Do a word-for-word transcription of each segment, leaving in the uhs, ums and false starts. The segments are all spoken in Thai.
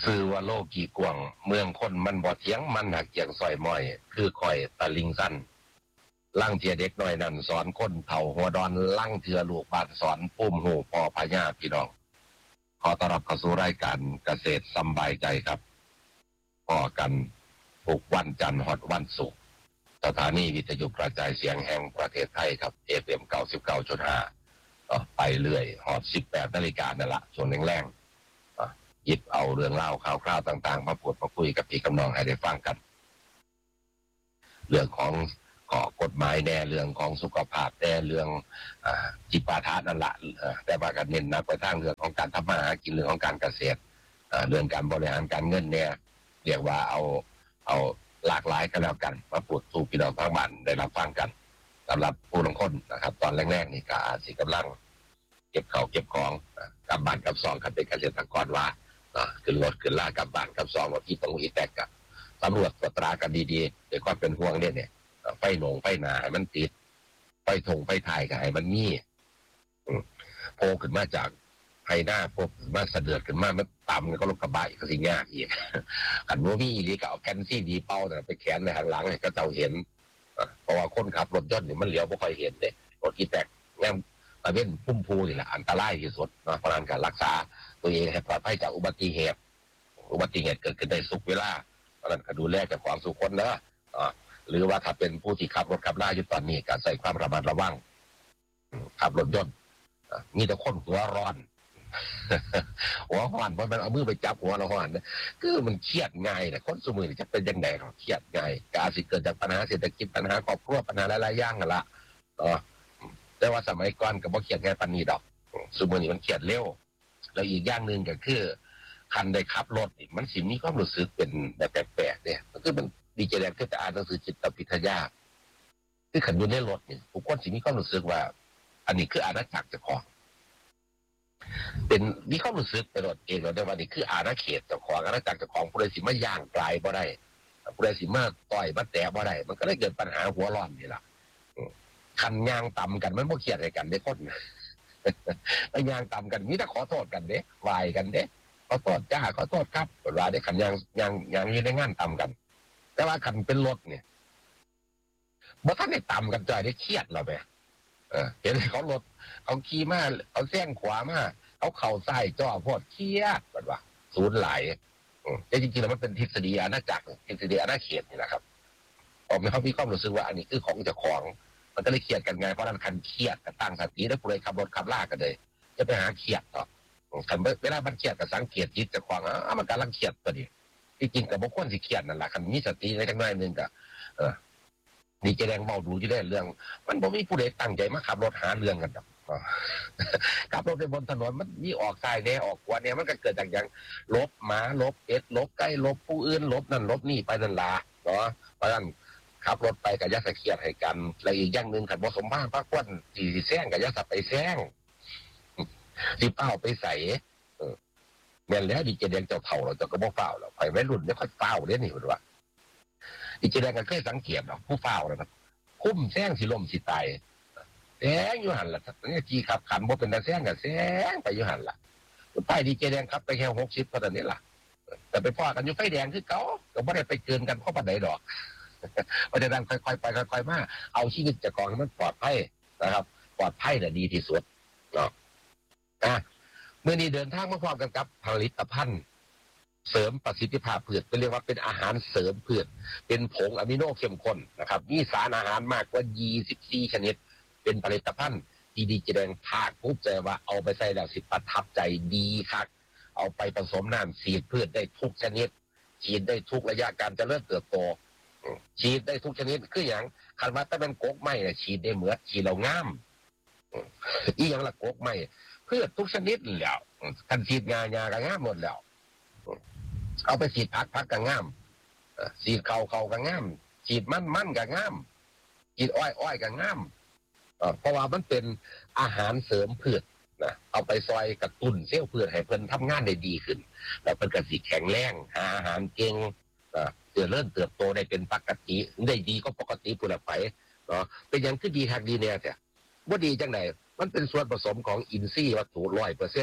ซื้อว่าโลกีกวางเมืองคนมันบ่เถียงมันหักเกียงซอยม้อยคือข่อยตะลิงสั้นลั่งเทียเด็กน้อยนั่นสอนคนเฒ่าหัวดอนลั่งเทือลูกบ้านสอนปุ้มหูพอพญาพี่น้องขอต้อนรับเข้าสู่รายการเกษตรสำบายใจครับพอกันทุกวันจันทร์ฮอดวันศุกร์สถานีวิทยุกระจายเสียงแห่งประเทศไทยครับ เอฟ เอ็ม เก้าสิบเก้าจุดห้า ก็ไปเรื่อยฮอดสิบแปดนาฬิกานั่นละช่วงแรงๆหยิบเอาเรื่องเล่าข่าวคราวต่างๆมาพูดมาคุยกับพี่กำนองให้ได้ฟังกันเรื่องของข้อกฎหมายแน่เรื่องของสุขภาพแน่เรื่องอ่าจิปาถะนั่นละแต่ว่าก็เน้นหนักไปทางเรื่องของการทำมาหากินเรื่องของการเกษตรเรื่องการบริหารการเงินเนี่ยเรียกว่าเอาเอาหลากหลายกันแล้วกันมาพูดสู่พี่น้องทางบ้านได้รับฟังกันสำหรับผู้ลงคนนะครับตอนแรกๆนี่ก็อาจสิกำลังเก็บเขาเก็บของกลับบ้านกับซองกันเป็นเกษตรกรว่าขึ้นรถขึ้นลากลับบ้านกับซองว่าที่ตรงอีแตกกับตำรวจตรวจตรากันดีๆด้วยความเป็นห่วงเนี่ยเนี่ยไฟหนงไฟหนาให้มันติดไฟทงไฟถ่ายก็ให้มันมีโผล่ขึ้นมาจากไฮหน้าพวกมาเสดือดขึ้นมามันต่ำก็รถกระบะก็สิง่ายอีกขันโมวี่ดีก็เอาแคนซี่ดีเป้าแต่ไปแขนในทางหลังให้ก็เจ้าเห็นเพราะว่าคนขับรถยนต์นี่มันเหลียวไม่ค่อยเห็นเลยรถอีแตกแง่ตะเว้นพุ่มพูนี่แหละอันตรายที่สุดนะเพราะนั้นการรักษาตัวเองให้ปลอดภัยจากอุบัติเหตุอุบัติเหตุเกิดขึ้นได้สุกเวลาเพราะนั้นก็ดูแลจากความสุขคนนะหรือว่าถ้าเป็นผู้ที่ขับรถขับล่าอยู่ตอนนี้การใส่ความระมัดระวังขับรถยนต์มีแต่คนหัวร้อนหัวร้อนเพราะมันเอามือไปจับหัวเราร้อนคือมันเครียดง่ายนะคนสมัยนี้จะเป็นยังไงเราเครียดง่ายการสิเกิดจากปัญหาเศรษฐกิจปัญหาครอบครัวปัญหาหลายๆอย่างกันละแต่ว่าสมัยก่อนก็บ่เครียดง่ายปานนี้ดอกสมัยนี้มันเครียดเร็วแล้วอีกอย่างนึงก็คือคันได้ขับรถมันสิมีความรู้สึกเป็นแบบแปลกๆเนี่ยก็คือมันดีเจแรงคือแต่อ่านหนังสือจิตวิทยาคือขันอยู่ในรถนี่ผู้คนสิมีความรู้สึกว่าอันนี้คืออาณาจักรเจ้าของเป็นมีความรู้สึกไปรถเองเราได้ว่านี่คืออาณาเขตเจ้าของอาณาจักรเจ้าของผู้ใดสิมาย่างไกลบ่ได้ผู้ใดสิมาต่อยมาแตะบ่ได้มันก็ได้เกิดปัญหาหัวร้อนนี่ล่ะคันย่างต่ำกันมันบ่เครียดให้กันได้คนแล้วย่างต่ำกันมีแต่ขอโทษกันเด้วายกันเด้ขอโทษจ้าขอโทษครับเวลาได้คันย่างย่างย่างอยู่ในงานต่ำกันแต่ว่าคันเป็นรถเนี่ยบ่ทันได้ต่ำกันจ่อยได้เครียดเราไปเออเห็นเขารถเขาขี่มาเขาแซงขวามาเขาเข่าซ้ายจ่อพอดเครียดแบบว่าศูนย์ไหลแต่จริงๆแล้วมันเป็นทฤษฎีอาณาจักรทฤษฎีอาณาเขตนี่แหละครับผมเขามีความรู้สึกว่าอันนี้คือของเจ้าของมันก็เลยเครียดกันไงเพราะนั้นคันเครียดก็ตั้งสติแล้วผู้ใดขับรถขับลากกันเลยจะไปหาเครียดต่อคันเวลามันเครียดก็สังเกตจิตเจ้าของอ่ะมันกำลังเครียดตัวนี้จริงๆกับบุคคลที่เครียดนั่นแหละคันมีสติในจังหน่อยนึงก็เออนี่จะแดงเมาดูอยู่ได้เรื่องมันบ่มีผู้ใดตั้งใจมาขับรถหาเรื่องกันดอกขับรถไปบนถนนมันมีออกซ้ายแน่ออกขวาแน่มันก็เกิดจากอย่างลบหมาลบเป็ดลบไก่ลบผู้อื่นลบนั่นลบนี่ไปนั่นล่ะเนาะเพราะฉะนั้นขับรถไปก็อย่าสะเครียดให้กันและอีกอย่างนึงคันบ่สมมาตรพักควรสิแซงก็อย่าสับไปแซงสิเป้าไปใส่เออแม่นแล้วดีเจแดงเจ้าเฒ่าเราเจ้าก็บ่ฟ้าวแล้วไปวัยรุ่นไม่ค่อยฟ้าวเด้นี่พุ่นว่าดีเจแดงก็เคยสังเกตเนาะผู้ฟ้าวนะครับคุ้มแซงสิล้มสิตายแซงอยู่หั่นล่ะนี่จีขับขันบ่เป็นตาแซงก็แซงไปอยู่หั่นล่ะป้ายดีเจแดงขับไปแค่หกสิบเท่านั้นนี่ล่ะแต่ไปพ้อกันอยู่ไฟแดงคือเก่าก็บ่ได้ไปเกินกันเพราะปานใดดอกเพราะฉะนั้นค่อยๆไปค่อยๆมาเอาชีวิตเจ้าของให้มันปลอดภัยนะครับปลอดภัยน่ะดีที่สุดเนาะอ่ะเมื่อนี้เดินทางมาพร้อมกันกับผลิตภัณฑ์เสริมประสิทธิภาพพืชเป็นเรียกว่าเป็นอาหารเสริมพืชเป็นผงอะมิโนเข้มข้นนะครับมีสารอาหารมากกว่ายี่สิบสี่ชนิดเป็นผลิตภัณฑ์ที่ดีแสดงภาคภูมิใจว่าเอาไปใส่แล้วสิประทับใจดีคักเอาไปผสมน้ำฉีดพืชได้ทุกชนิดฉีดได้ทุกระยะการเจริญเติบโตฉีดได้ทุกชนิดคืออย่างคันว่าถ้าเป็นกกไม้เนี่ยฉีดได้เหมือนฉีดเราง่ามอีอย่างละกกไม้พืชทุกชนิดแล้วคันฉีดงายาก็ง่ามหมดแล้วเอาไปฉีดผักผักก็ง่ามฉีดเข่าเข่าก็ง่ามฉีดมันมันก็ง่ามฉีดอ้อยอ้อยก็ง่ามเพราะว่ามันเป็นอาหารเสริมพืชนะเอาไปซอยกระตุ้นเซลล์พืชให้เพิ่นทำงานได้ดีขึ้นแล้วเพิ่นก็สิแข็งแรงหาอาหารเก่งเจริญเติบโตได้เป็นปกติได้ดีก็ปกติผู้ละไปเนาะเป็นอย่างคือดีคักดีแน่แต่ว่าดีจังไหนมันเป็นส่วนผสมของอินทรีย์วัตถุ ร้อยเปอร์เซ็นต์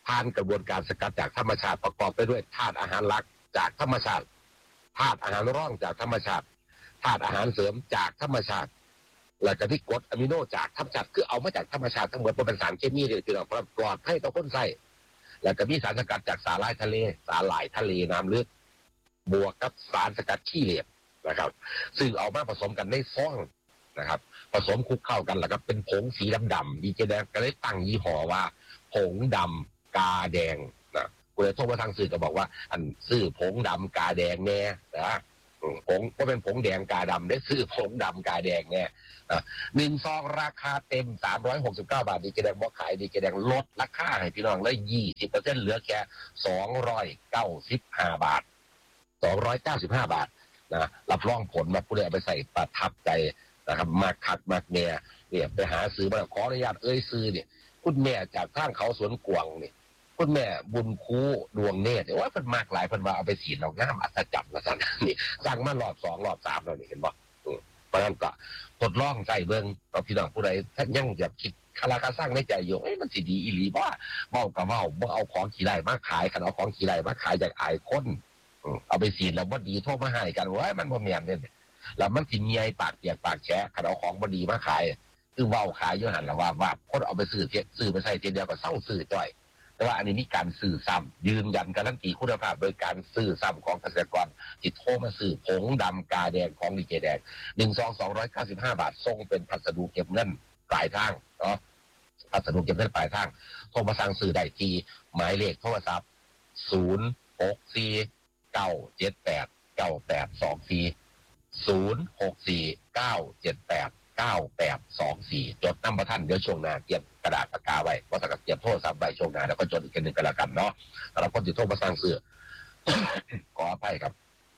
ผ่านกระบวนการสกัดจากธรรมชาติประกอบไปด้วยธาตุอาหารหลักจากธรรมชาติธาตุอาหารร่องจากธรรมชาติธาตุอาหารเสริมจากธรรมชาติแล้วก็ที่กรดอะมิโนจากธรรมชาติคือเอามาจากธรรมชาติทั้งหมดเป็นสารเคมีเลยคือเราปลอดให้ต่อคนใช้แล้วก็มีสารสกัดจากสาหร่ายทะเลสาหร่ายทะเลน้ำลึกบวกกับสารสกัดขี้เหล็กนะครับซึ่งเอามาผสมกันในซองนะครับผสมคลุกเข้ากันแล้วก็เป็นผงสีดำๆดีเจแดงก็เลยตั้งยี่ห้อว่าผงดำกาแดงนะกูเลยโทรมาทางสื่อก็บอกว่าอันซื้อผงดำกาแดงแน่นะผงก็เป็นผงแดงกาดำได้ซื้อผงดำกาแดงแน่หนึ่งซองราคาเต็มสามร้อยหกสิบเก้าบาทดีเจแดงบอกขายดีเจแดงลดราคาให้พี่น้องเลยยี่สิบเปอร์เซ็นต์เหลือแค่สองร้อยเก้าสิบห้าบาทสองร้อยเก้าสิบห้าบาทนะรับรองผลมาผู้ใดเอาไปใส่ประทับใจนะครับมากคักมากแน่เนี่ยไปหาซื้อมาขออนุญาตเอ้ยซื้อเนี่ยคุณแม่จากข้างเขาสวนกวางเนี่ยคุณแม่บุญคูดวงเนตรว่าเพิ่นมากหลายเพิ่นว่าเอาไปฉีดเราง่ามอัศจรรย์นะสั่นนี่สั่งมารอบสองรอบสามแล้วนี่เห็นบ่เพราะฉะนั้นก็ทดลองใส่เบิ่งเอาพี่น้องผู้ใดถ้ายังอยากคิดคาราคาสร้างในใจอยู่เอ้ยมันสิดีอีหลีบ่เว้าก็เว้าบ่เอาของขี้ไร่มาขายคันเอาของขี้ไร่มาขายจากอายคนเอาไปฉีดแล้วบ่ดีโทรมาให้กันว่ามันบ่แม่นเด้แล้วมันสิเมียปากเปียกปากแฉะคันเอาของบ่ดีมาขายคือเว้าขายอยู่หั่นล่ะว่าว่าคนเอาไปซื้อเทียซื้อไปใส่ทีเดียวก็เซาซื้อจ้อยแต่ว่าอันนี้มีการซื้อซ้ำยืนยันการันตีคุณภาพโดยการซื้อซ้ำของเกษตรกรที่โทรมาซื้อผงดำกาแดงของดีเจแดงหนึ่งซองสองร้อยเก้าสิบห้าบาทส่งเป็นพัสดุเก็บเงินปลายทางเนาะพัสดุเก็บเงินปลายทางโทรมาสั่งซื้อได้ที่หมายเลขโทรศัพท์ศูนย์ หก สี่ เก้า เจ็ด แปด เก้า แปด สอง สี่ศูนย์ หก สี่ เก้า เจ็ด แปด เก้า แปด สอง สี่จดนำประท่านเดี๋ยวช่วงหน้าเตรียมกระดาษปากกาไว้ว่าสักเตรียมโทรศัพท์ไว้ช่วงหน้าแล้วก็จดอีกหนึ่งกันละกันเนาะสำหรับคนที่โทรมาสั่งซื้อ ขออภัยครับ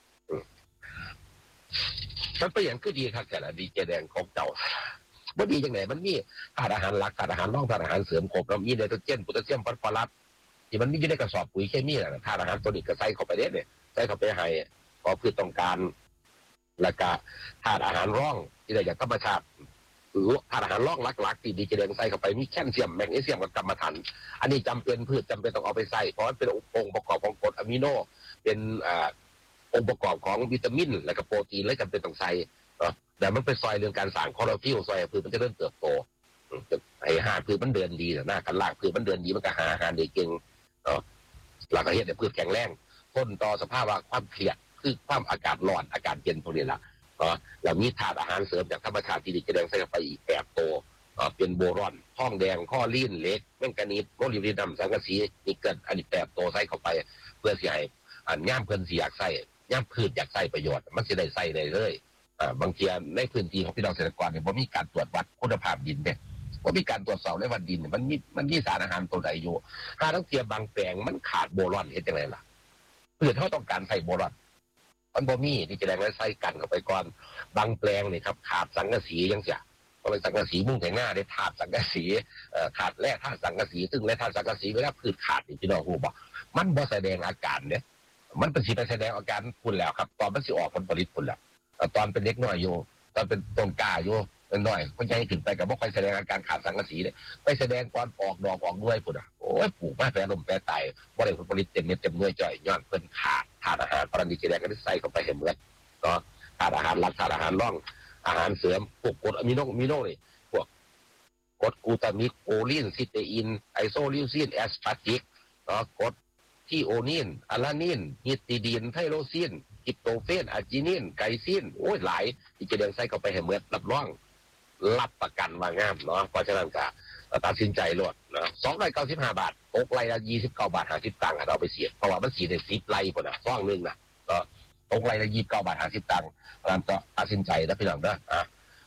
มันเป็นอย่างก็ดีครับแต่ละดีเจแดงของเจ้าว่าดีจังไหนมันมีธาตุอาหารหลักธาตุอาหารรองธาตุอาหารเสริมครบแล้วมีไนโตรเจนโพแทสเซียมฟอสฟอรัสที่มันมีอยู่ในกระสอบปุ๋ยเคมีน่ะธาตุอาหารตัวนี้ก็ใส่เข้าไปเด้เนี่ยใส่เข้าไปให้พอพืชต้องการแล้วก็ธาตุอาหารร่องที่ได้จากธรรมชาติหรือธาตุอาหารร่องหลักๆที่ดีเจแดงใส่เข้าไปมีแคลเซียมแมกนีเซียมกับกรรมฐานอันนี้จำเป็นพืชจำเป็นต้องเอาไปใส่เพราะมันเป็นองค์ประกอบของกรดอะมิโนเป็นอ่าองค์ประกอบของวิตามินและก็โปรตีนและจำเป็นต้องใส่แต่มันเป็นซอยเรื่องการสร้างคลอโรฟิลซอยพืชมันจะเริ่มเติบโตไอ้หาพืชมันเดินดีนะกันลากพืชมันเดินดีมันก็หาอาหารได้เก่งเนาะหลักเหตุเนี่ยพืชแข็งแรงทนต่อสภาพความเครียดคือความอากาศร้อนอากาศเย็นพวกนี้แหละเนาะแล้วมีธาตุอาหารเสริมจากธรรมชาติที่ดีจะแดงใส่ไปอีกแปดโตเป็นโบรอนทองแดงข้อลิ้นเหล็กแมงกานีสโมลิบดีนัมสังกะสีนิกเกิลอันนี้แปดโตใส่เข้าไปเพื่อสิให้อันย่ามเพิ่นสิอยากใส่ย่ามพืชอยากใส่ประโยชน์มันสิได้ใส่ได้เลยบางทีในพื้นที่ของพี่น้องเกษตรกรเนี่ยบ่มีการตรวจวัดคุณภาพดินเนี่ยบ่มีการตรวจสอบในวัดดินมันมีมันมีสารอาหารตัวใดอยู่ถ้าทั้งเทียบบางแปลงมันขาดโบรอนเฮ็ดจังไดล่ะพืชเขาต้องการใส่โบรอนมันบ่มีที่จะได้ไว้ใส่กันเข้าไปก่อนบางแปลงนี่ครับขาดสังกะสีจังซี่เพราะสังกะสีมุ่งแต่งหน้าได้ธาตุสังกะสีเอ่อขาดแร่ธาตุสังกะสีซึ่งแร่ธาตุสังกะสีเวลาพืชขาดนี่พี่น้องฮู้บ่มันบ่แสดงอาการเด้มันเป็นสิไปแสดงอาการพุ่นแล้วครับตอนมันสิออกผลผลิตพุ่นแล้วตอนเป็นเด็กน้อยอยู่ตอนเป็นต้นกล้าอยู่น้อยๆก็ยังถึงไปกับบ่ค่อยแสดงอาการขาดสังกะสีเลยไปแสดงตอนออกดอกออกด้วยพุ่นอ่ะโอ้ยปลูกมาแปรลมแปรตายบ่ได้ผลผลิตเต็มเม็ดเต็มหน่วยจ่อยย้อนเพิ่นขาดธาตุอาหารปรณิจิแดงก็ได้ใส่เข้าไปให้เหมือนเนาะธาตุอาหารหลักธาตุอาหารร่องอาหารเสริมพวกกรดอะมิโนอะมิโนนี่พวกกรดกลูตามิกโอลินซิสเตอินไอโซลิวซินแอสพาร์ติกเนาะกรดที่โอนินอะลานินฮิสติดีนไทโรซินกิปโตเฟนอะจินินไกซินโอ้ยหลายที่จะเดินใส่เข้าไปให้เหมือนรับรองรับประกันว่างามเนาะเพราะฉะนั้นก็ตัดสินใจโลดนะสองร้อยเก้าสิบห้าบาทตกไร่ละยี่สิบเก้าบาทห้าสิบตังค์เราไปเสียเพราะว่ามันเสียได้สิบไร่พุ่นน่ะซองนึงน่ะก็ตกไร่ละยี่สิบเก้าบาทห้าสิบตังค์เพราะฉะนั้นก็ตัดสินใจนะพี่น้องเด้ออ่ะ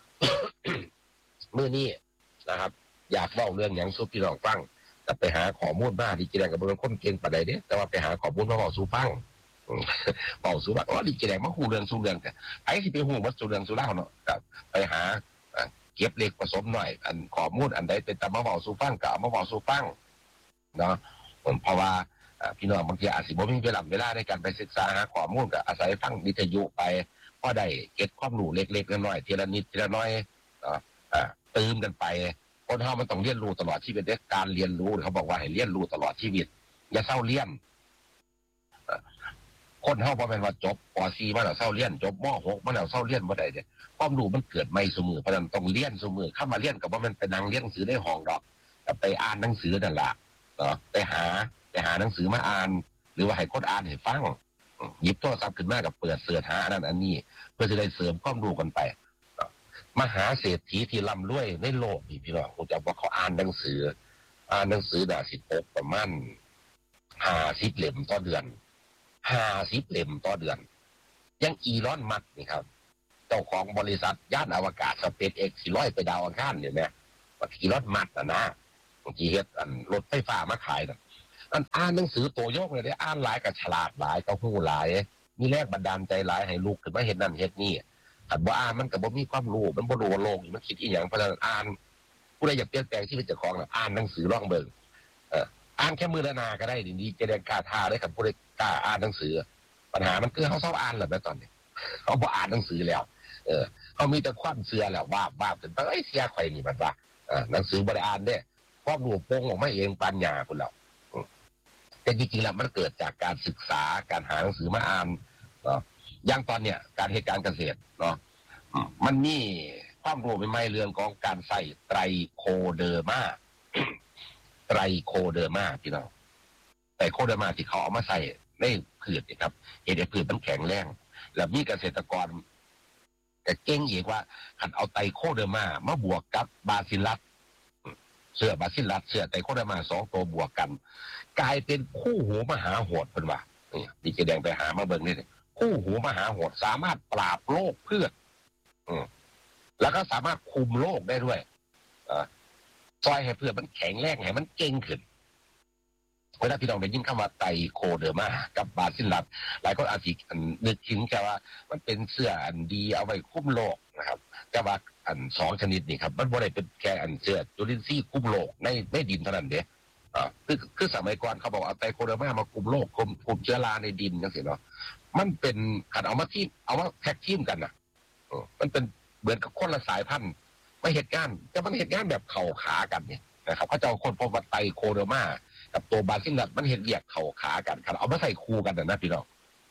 มื้อนี้นะครับอยากเล่าเรื่องหยังสู่พี่น้องฟังแต่ไปหาข้อมูลมาดีเจแดงกับเบิ่งคนเก่งปานใดเด้แต่ว่าไปหาข้อมูลมาเว้าสู่ฟังเว้าสู่ว่าอ๋อดีเจแดงมาฮู้เรื่องสู่เรื่องแต่ไอ้สิไปฮู้ว่าสู่เรื่องสู่ราวเนาะก็ไปหาเก็บเล็กผสมหน่อยอันข้อมูลอันใดเป็นตามาเว้าสู่ฟังก็เอามาเว้าสู่ฟังเนาะเพราะว่าพี่น้องบางทีอาจสิบ่มีเวลาเวลาในการไปศึกษาหาข้อมูลก็อาศัยฟังวิทยุไปพอได้เก็บความรู้เล็กๆน้อยๆทีละนิดทีละน้อยเนาะเติมกันไปคนเฮามันต้องเรียนรู้ตลอดชีวิตเด้การเรียนรู้เขาบอกว่าให้เรียนรู้ตลอดชีวิตอย่าเศร้าเรียนคนเฮาบ่แม่นว่าจบป .สี่ มาแล้วเศร้าเรียนจบม .หก มาแล้วเศร้าเรียนบ่ได้เด้ความรู้มันเกิดใหม่เสมอเพราะฉะนั้นต้องเรียนเสมอเข้ามาเรียนก็บ่แม่นไปนั่งเรียนหนังสือในห้องดอกก็ไปอ่านหนังสือนั่นล่ะเนาะไปหาไปหาหนังสือมาอ่านหรือว่าให้คนอ่านให้ฟังหยิบโทรศัพท์ขึ้นมาก็เปิดเสิร์ชหาอันนั้นอันนี้เพื่อจะได้เสริมความรู้กันไปมหาเศรษฐีที่ร่ำรวยในโลกนี่พี่น้องคงจะบอกเขาอ่านหนังสืออ่านหนังสือน่ะสิตกประมาณห้าสิบเล่มต่อเดือนห้าสิบเล่มต่อเดือนยังอีลอนมัสก์นี่ครับเจ้าของบริษัทย่านอวกาศสเปซเอ็กซ์สิร้อยไปดาวอังคารเนี่ยแม่ว่าอีลอนมัสก์น่ะนะบางทีเฮ็ดอันรถไฟฟ้ามาขายน่ะอันอ่านหนังสือตัวโยกเลยได้อ่านหลายก็ฉลาดหลายก็ฮู้หลายมีแรงบันดาลใจหลายให้ลูกขึ้นมาเฮ็ดนั่นเฮ็ดนี่ถ้าบ่อ่านมันก็บ่มีความรู้มันบ่รู้ว่าโลกนี่มันคิดอีหยังเพราะฉะนั้นอ่านผู้ใดอยากเปลี่ยนแปลงชีวิตเจ้าของน่ะอ่านหนังสือลองเบิ่งเอ่ออ่านแค่มื้อละหน้าก็ได้ดีๆจะได้กล้าท้าได้ครับผู้ใดกล้าอ่านหนังสือปัญหามันคือเฮาเซาอ่านแล้วแม่ตอนนี้เฮาบ่อ่านหนังสือแล้วเออเฮามีแต่ความเชื่อแล้วว่าว่าเป็นเอ้ยเสียข่อยนี่บัดว่าเออหนังสือบ่ได้อ่านเด้ความรู้โป่งออกมาเองปัญญาพุ่นแล้วแต่จริงๆแล้วมันเกิดจากการศึกษาการหาหนังสือมาอ่านเนาะอย่างตอนเนี้ยการเหตุการณ์เกษตรเนาะมันมีความรู้ใหม่ๆเรื่องของการใส่ไตรโคเดอร์มาไตรโคเดอร์มาพี่น้องไตรโคเดอร์มาที่เขาเอามาใส่ในพืชนี่ครับเห็ดให้พืชมันแข็งแรงแล้วมีเกษตรกรแต่เก่งอีกว่าคันเอาไตรโคเดอร์มามาบวกกับบาซิลัสเสื้อบาซิลัสเสื้อไตรโคเดอร์มาสองตัวบวกกันกลายเป็นคู่หูมหาโหดเป็นว่านี่ดีเจแดงไปหามาเบิ่งนี่คู่หูมหาโหดสามารถปราบโรคพืชแล้วก็สามารถคุมโรคได้ด้วยซอยให้พืชมันแข็งแรงให้มันเก่งขึ้นเวลาพี่น้องได้ยินคำว่าไตรโคเดอร์มากับบาซิลัสหลายคนอาจจะนึกถึงแค่ว่ามันเป็นเสื้ออันดีเอาไว้คุมโรคนะครับแต่ว่าอันสองชนิดนี้ครับมันบ่ได้เป็นแค่อันเสื้อจุลินทรีย์คุมโรคในในดินเท่านั้นเด้อ่าคือคือสมัยก่อนเขาบอกเอาไตรโคเดอร์มามาคุมโรคคุมคุมเชื้อราในดินจังซี่เนาะมันเป็นขันเอามาที่เอามาแท็กทีมกันน่ะมันเป็นเหมือนกับคนละสายพันธุ์ไม่เหตุการณ์แต่มันเหตุการณ์แบบเข่าขากันเนี่ยนะครับเขาจะเอาคนพบว่าไตรโคเดอร์มากับตัวบาซิลัสมันเห็นเรียกเข่าขากันครับเอามาใส่คู่กันนะพี่น้อง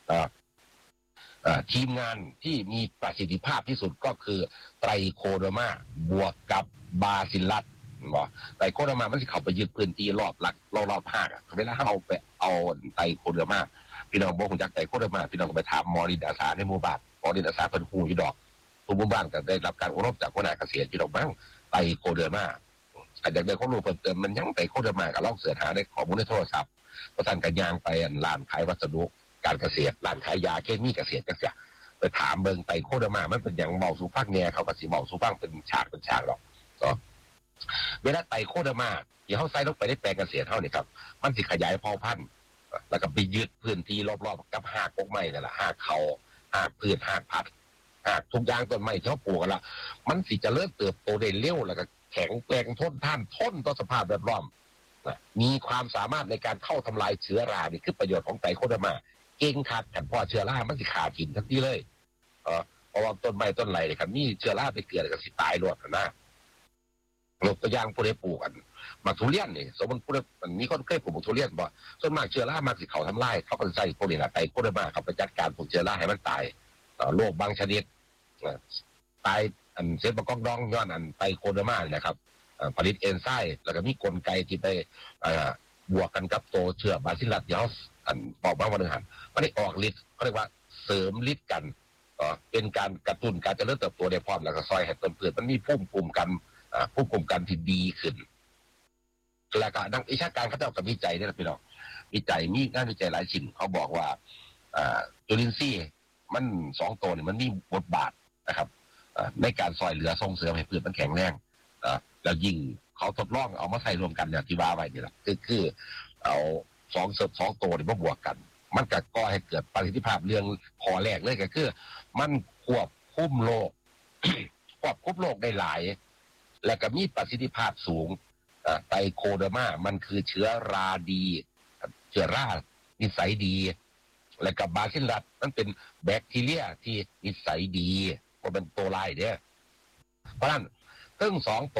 ทีมงานที่มีประสิทธิภาพที่สุดก็คือไตรโคเดอร์มาบวกกับบาซิลัสบอกไตรโคเดอร์มามันจะเข้าไปยึดพื้นที่รอบหลักรอบรอบภาคเวลาเอาไปเอาไตรโคเดอร์มาพี่น้องบอกคุณจักไตรโคเดอร์มาพี่น้องก็ไปถามมอรินอาสาในหมู่บ้านมอรินอาสาเป็นครูอยู่ดอกทุกหมู่บ้านก็ได้รับการอบรมจากหัวหน้าเกษตรพี่น้องบ้างไตรโคเดอร์มาอาจจะได้ข้อมูลเพิ่มเติมมันยังไตรโคเดอร์มากับลองเสิร์ชหาได้ข้อมูลในโทรศัพท์เพราะท่านกันยางไปร้านขายวัสดุการเกษตรร้านขายยาเคมีเกษตรก็จะไปถามเบิ่งไตรโคเดอร์มามันเป็นอย่างเบาสูฟังแง่เขาก็สิเบาสูฟังเป็นฉากเป็นฉากหรอกก็เวลาไตรโคเดอร์มาที่เขาใส่ลงไปในแปลงเกษตรเท่านี่ครับมันสิขยายเผ่าพันธุ์แล้วก็ไปยึดพื้นที่รอบๆกับหากพวกไม้นั่นแหละหากเขาหากพืชหากผักหากทุกอย่างต้นไม้ที่เขาปลูกกันละมันสิจะเริ่มเติบโตได้เร็วแล้วก็แข็งแกร่งทนทานทนต่อสภาพแวดล้อมมีความสามารถในการเข้าทำลายเชื้อรานี่คือประโยชน์ของไตรโคเดอร์มาเก่งขาดกันพอเชื้อรามันสิขาดกินทันทีเลยเออเพราะว่าต้นไม้ต้นไรครับนี่เชื้อราไปเกิดกับสิตายรวดนะยกตัวอย่างผู้ใดปลูกกันมักทุเรียนนี่สมมติผู้ใดมันมีคนเคยปลูกทุเรียนบ่ส่วนมากเชื้อรามักสิเขาทำลายเขาก็ใส่พวกนี้แหละไตรโคเดอร์มาเขาไปจัดการพวกเชื้อราให้มันตายโรคบางชนิดตายอันเซลล์ประกอบดองย้อนอันไตรโคเดอร์มานะครับผลิตเอนไซม์แล้วก็มีกลไกที่ไปบวกกันกับตัวเชื้อบาซิลัสยอสอันบอกมาวันหนึ่งหันมันได้ออกฤทธิ์เขาเรียกว่าเสริมฤทธิ์กันเป็นการกระตุ้นการเจริญเติบโตในพร้อมแล้วก็ซอยให้ต้นพืชมันมีภูมิคุ้มกันภูมิคุ้มกันที่ดีขึ้นแล้วก็นักวิชาการเขาจะเอากับวิจัยนี่แหละพี่น้องวิจัยมีงานวิจัยหลายชิ้นเขาบอกว่าจุลินทรีย์มันสองตัวนี่มันมีบทบาทนะครับในการซอยเหลือส่งเสริมให้พืชมันแข็งแรงแล้วยิ่งเขาทดลองเอามาใส่รวมกันเนี่ยที่ว่าไว้นี่แหละคือคือเอาสองเสริมสองตัวนี่มาบวกกันมันก็ก่อให้เกิดประสิทธิภาพเรื่องพอแรกเลยก็คือมันควบคุมโรค ควบคุมโรคได้หลายและก็มีประสิทธิภาพสูงไตรโคเดอร์มามันคือเชื้อราดีเชื้อรานิสัยดีและกับบาซิลัสมันเป็นแบคทีเรียที่นิสัยดีเพราะเป็นตัวร้ายเนี่ยเพราะฉะนั้นทั้งสองตัว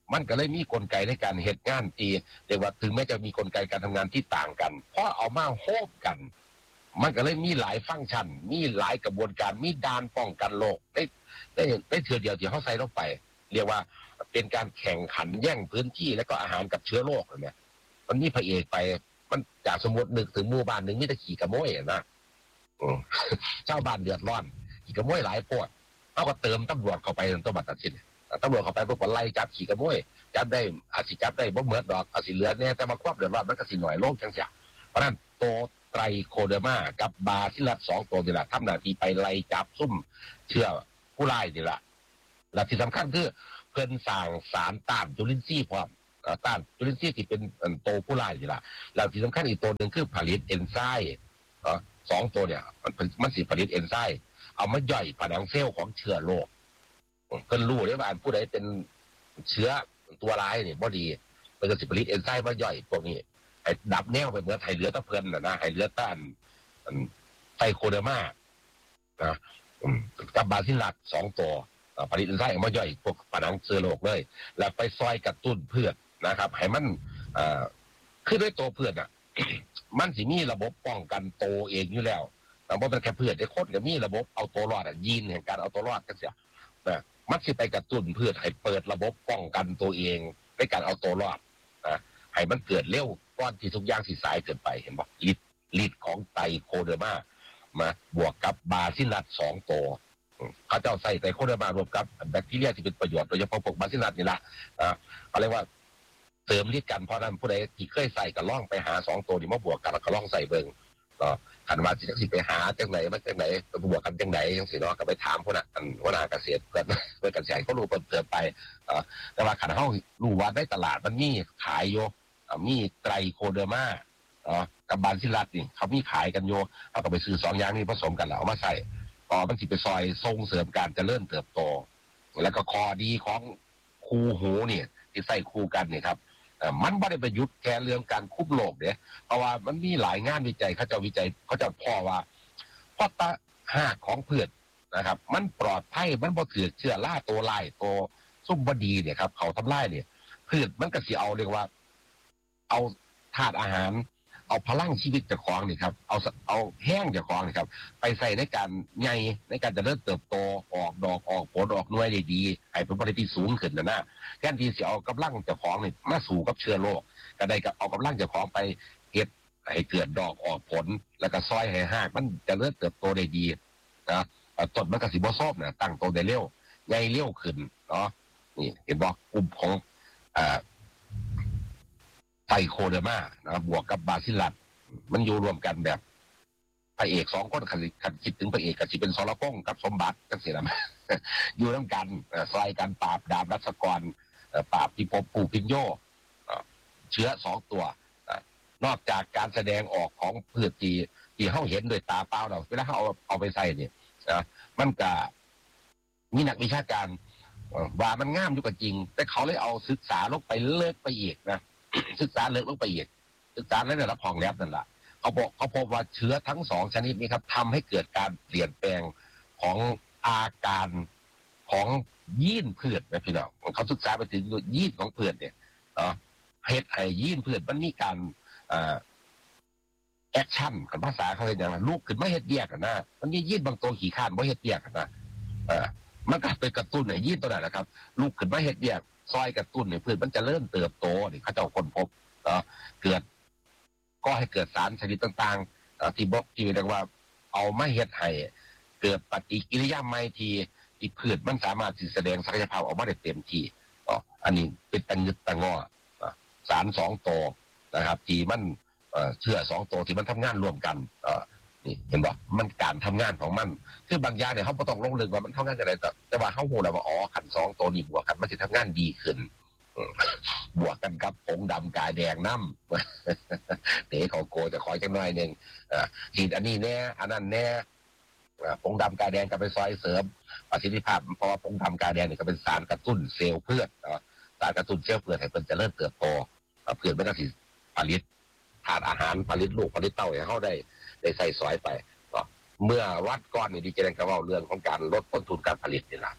มันก็เลยมีกลไกในการเหตุงานที่เรียกว่าถึงแม้จะมีกลไกการทำงานที่ต่างกันเพราะเอามาโฮบกันมันก็เลยมีหลายฟังก์ชันมีหลายกระบวนการมีด่านป้องกันโรคได้ได้ได้เถื่อเดียวที่เขาใส่ลงไปเรียกว่าเป็นการแข่งขันแย่งพื้นที่แล้วก็อาหารกับเชื้อโรคเลยเนี่ยมันมีพระเอกไปมันจากสมมตินึกถึงหมู่บ้านหนึ่งมีแต่ขี่กระโมยนะเจ้าบ้านเดือดร้อนขี่กระโมยหลายพวกเขาก็เติมตำรวจเข้าไปในตัวบัตรตัดสินตำรวจเข้าไปพวกไล่จับขี่กระโมยจับได้อาจสิจับได้บ่เหมือนดอกอาจสิเหลือเนี่ยแต่มาควบเดือดร้อนมันก็สิหน่อยโลกจังเสียเพราะนั้นโตไตรโคเดอร์มากับบาซิลัสสองตัวนี่แหละทำหน้าที่ไปไล่จับซุ่มเชื้อผู้ร้ายนี่แหละและที่สำคัญคือเพิ่นสร้างสารต้านจุลินทรีย์พร้อมต้านจุลินทรีย์ที่เป็นโตผู้ร้ายนี่แหละแล้วที่สำคัญอีกตัวหนึ่งคือผลิตเอนไซม์สองตัวเนี่ยมันมันสิผลิตเอนไซม์เอามาย่อยผนังเซลล์ของเชื้อโรคเพิ่นรู้ได้ว่าผู้ใดเป็นเชื้อตัวร้ายนี่บ่ดีมันก็สิผลิตเอนไซม์มาย่อยพวกนี้ไอ้ดับแนวไปเหมือนไห้เหลือตะเพิ่นน่ะนะไห้เหลือต้านไตรโคเดอร์มานะกับบาซิลัสสองตัวผลิตเอนไซม์มาย่อยพวกผนังเชื้อโรคเลยแล้วไปซอยกระตุ้นเพื่อนนะครับให้มันคือด้วยตัวเพื่อนอ่ะ มันสิมีระบบป้องกันโตเองอยู่แล้วแต่ว่าเป็นแค่เพื่อนไอ้คนก็มีระบบเอาตัวรอดอ่ะยีนแห่งการเอาตัวรอดกันเสียนะมันสิไปกระตุ้นเพื่อนให้เปิดระบบป้องกันตัวเองในการเอาตัวรอดนะให้มันเกิดเร็วก้อนที่ทุกอย่างสิสายเกินไปเห็นบอกลิดลิดของไตโคเดอร์มามาบวกกับบาซิลัสสองตัวเขาเจ้าใส่ไตโคเดอร์มารวมกับแบคทีเรียที่เป็นประโยชน์โดยเฉพาะพวกบาซิลัสนี่แหละนะเขาเรียกว่าเสริมฤทธิ์กันเพราะนั้นผู้ใดที่เคยใส่ก็ล่องไปหาสองตัวนี้มาบวกกันแล้วก็ล่องใส่เบิ่งก็ขันว่าสิสิไปหาจังไหนมาจังไหนไปบวกกันจังไหนจังสิเนาะก็ไปถามผู้น่ะอันหัวหน้าเกษตรเกิดเพื่อเกษตรเขารู้เปิดเผยไปเอ่อแต่ว่าขันเฮารู้ว่าในตลาดมันมีขายอยู่มีไตรโคเดอร์มาเอ่อกับบาซิลัสนี่เขามีขายกันอยู่เฮาก็ไปซื้อสองอย่างนี้ผสมกันแล้วเอามาใส่ต่อมันสิไปซอยส่งเสริมการเจริญเติบโตแล้วก็ข้อดีของคู่หูนี่ที่ใส่คู่กันนี่ครับมันไม่ได้ประยุทธ์แค่เรื่องการคุมโรคเนี่ยเพราะว่ามันมีหลายงานวิจัยเขาจะวิจัยเขาจะพ่อว่าพอตาหากของพืชนะครับมันปลอดภัยมันบ่ถือเชื้อราตัวลายตัวซุ่มบดีเนี่ยครับเขาทำลายเนี่ยพืชมันก็สิเอาเรียกว่าเอาธาตุอาหารเอาพลังชีวิตเจ้าของนี่ครับเอาเอาแห้งเจ้าของนี่ครับไปใส่ในการใหญ่ในการจะเริ่มเติบโตออกดอกออกผลออกหน่วยได้ดีให้ผลผลิตที่สูงขึ้นนะนะแทนที่สิเอากำลังเจ้าของนี่มาสู่กับเชื้อโรคก็ได้กับเอากำลังเจ้าของไปเฮ็ดให้เกิดดอกออกผลแล้วก็ซอยให้หากมันจะเริ่มเติบโตได้ดีนะต้นมันก็สิบ่ซอบนะตั้งโตได้เร็วใหญ่เร็วขึ้นเนาะนี่เห็นบ่กลุ่มของอ่าไตโคเดอร์มานะบวกกับบาซิลัสมันอยู่รวมกันแบบพระเอกสองคนขันขันคิดถึงพระเอกก็สิเป็นสรพงษ์กับสมบัติจังซี่ล่ะ อยู่ร่วมกันซอยกันปราบดาบรัศกรปราบพิภพปู่พิญโยเชื้อสองตัวนอกจากการแสดงออกของพืชที่ที่เฮาเห็นด้วยตาเปล่าเราเวลาเฮาเอาเอาไปใส่เนี่ยมันก็มีนักวิชาการว่ามันงามอยู่ก็จริงแต่เขาเลยเอาศึกษาลงไปเลิกไปอีกนะ ศึกษาเลิกลงไปอีกศึกษาในระดับของแลบนั่นแหละเขาบอกเขาพบว่าเชื้อทั้งสองชนิดนี้ครับทำให้เกิดการเปลี่ยนแปลงของอาการของยีนพืชนะพี่น้องเขาศึกษาไปถึงยีนของพืชเนี่ยเฮ็ดให้ยีนพืชมันมีการแอคชั่นกับภาษาเขาเรียกอย่างลูกขึ้นไม่เฮ็ดเบี้ยกันนะมันมียีนบางตัวขี่ข้านไม่เฮ็ดเบี้ยกันนะมันก็ไปกระตุ้นไอ้ยีนตัวนั้นนะครับลูกขึ้นไม่เฮ็ดเบี้ยซอยกระตุ้นเนี่ยพืชมันจะเริ่มเติบโตนี่เขาเจ้าคนพบเกิดก็ให้เกิดสารชนิดต่างๆที่บอกที่เรียกว่าเอามาเฮ็ดให้เกิดปฏิกิริยาใหม่ที่ที่พืชมันสามารถที่แสดงศักยภาพออกมาได้เต็มที่อันนี้เป็นตังยึดตังงอสารสองตัวนะครับที่มันเชื่อสองตัวที่มันทำงานร่วมกันนี่เห็นบ่มันการทำงานของมันคือบางอย่างเนี่ยเขาไม่ต้องลงลึกว่ามันทำงานกันอะไรแต่แต่ว่าเขาโหแล้วว่าอ๋อขันสองตัวนี้บวกกันมันจะทำงานดีขึ้นบวกกันกับผงดำกายแดงน้ำเต๋ของโกจะคอยจังหน่อยหนึ่งฉีดอันนี้แน่อันนั้นแน่ผงดำกายแดงก็ไปซอยเสริมประสิทธิภาพเพราะว่าผงดำกายแดงเนี่ยก็เป็นสารกระตุ้นเซลล์พืชสารกระตุ้นเซลล์พืชให้เพิ่นเจริญเติบโตพืชไม่ต้องผลิตถาดอาหารผลิตลูกผลิตเต้าให้เขาได้ได้ใส่ซอยไปเมื่อวัดก้อนนี่ดีเจริญกระว่าเรื่องของการลดต้นทุนการผลิตนี่แหละเนาะ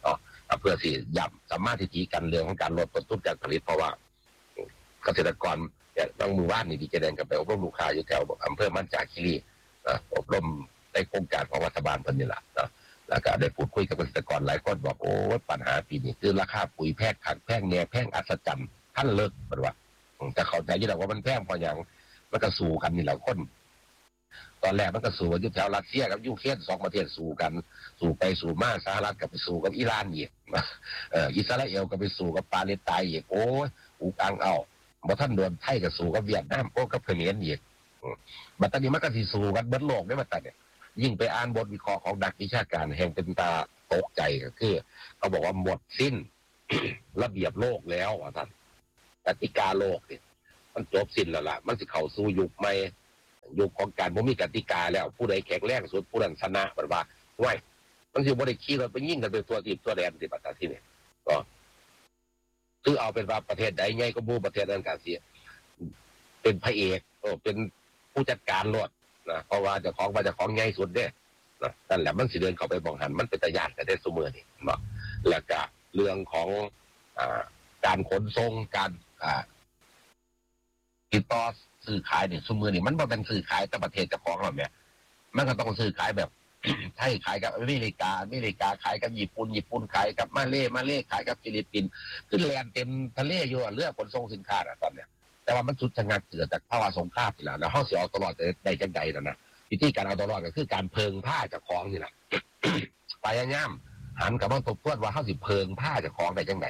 เพื่อสิย้ำสามารถที่จะกันเรื่องของการลดต้นทุนการผลิตเพราะว่าเกษตรกรเนี่ยต้องมือว่านนี่ดีเจแดงกับไปอบรมลูกค้าอยู่แถวอำเภอมันจาคีรีอบรมในโครงการของรัฐบาลเพิ่นนี่แหละนะแล้วก็ได้พูดคุยกับเกษตรกรหลายคนบอกโอ้ปัญหาปีนี้คือราคาปุ๋ยแพงขัดแพงแน่แพงอัศจรรย์ท่านเลิกมันว่าแต่เข้าใจอยู่แล้วว่ามันแพงเพราะอย่างมันก็สู้กันนี่แหละคนตอนแรกมันก็สู้กันอยู่แถวรัสเซียกับยูเครนสองประเทศสู้กันสู้ไปสู้มาสหรัฐก็ไปสู้กับอิหร่านอีกเอ่ออิสราเอลก็ไปสู้กับปาเลสไตน์อีกโอ้ยอูกังเอาบ่ท่านโดนไทยก็สู้กับเวียดนามโอ้กับเขมรอีกบัดตอนนี้มันก็สิสู้กันเบิดโลกได้บัดตอนนี้ยิ่งไปอ่านบทวิเคราะห์ของนักวิชาการแห่งเป็นตาตกใจก็คือเขาบอกว่าหมดสิ้น ระเบียบโลกแล้วอ่ะท่านกติกาโลกนี่มันจบสิ้นแล้วล่ะมันสิเข้าสู่ยุคใหม่ยุคของการบ่มีกติกาแล้วผู้ใดแข็งแรงสุดผู้นั้นชนะบัดว่าไว้มันสิบ่ได้ขี่รถไปยิงกันเป็นตัวทีบตัวแดนสิบัดนี้นี่ก็คือเอาเป็นว่าประเทศใดใหญ่ก็บ่ประเทศนั้นก็สิเป็นพระเอกโอ้เป็นผู้จัดการรถนะเพราะว่าเจ้าของว่าเจ้าของใหญ่สุดเด้นะนั่นแหละมันสิเดินเข้าไปบ่งหันมันเป็นตาญาติกันได้ซุมื้อนี่เนาะแล้วก็เรื่องของอ่าการขนส่งการอ่าติดต่อซื้อขายนี่ซุมื้อนี่มันบ่เป็นซื้อขายแต่ประเทศเจ้าของหรอกแม่มันก็ต้องซื้อขายแบบ ไทยขายกับอเมริกาอเมริกาขายกับญี่ปุ่นญี่ปุ่นขายกับมาเลมาเลขายกับฟิลิปปินส์ขึ้นแลนเต็มทะเลอยู่เรื่องขนส่งสินค้าอ่ะตอนเนี้ยแต่ว่ามันสุดชะงักเกิดจากภาวะสงครามนี่แหละแล้วเฮาสิเอาตลอดได้จังใดนั่นนะวิธีการเอาตลอดก็คือการเพิงผ้าเจ้าของนี่แหละ พยายามหันกลับมาทบทวนว่าเฮาสิเพิงผ้าเจ้าของได้จังได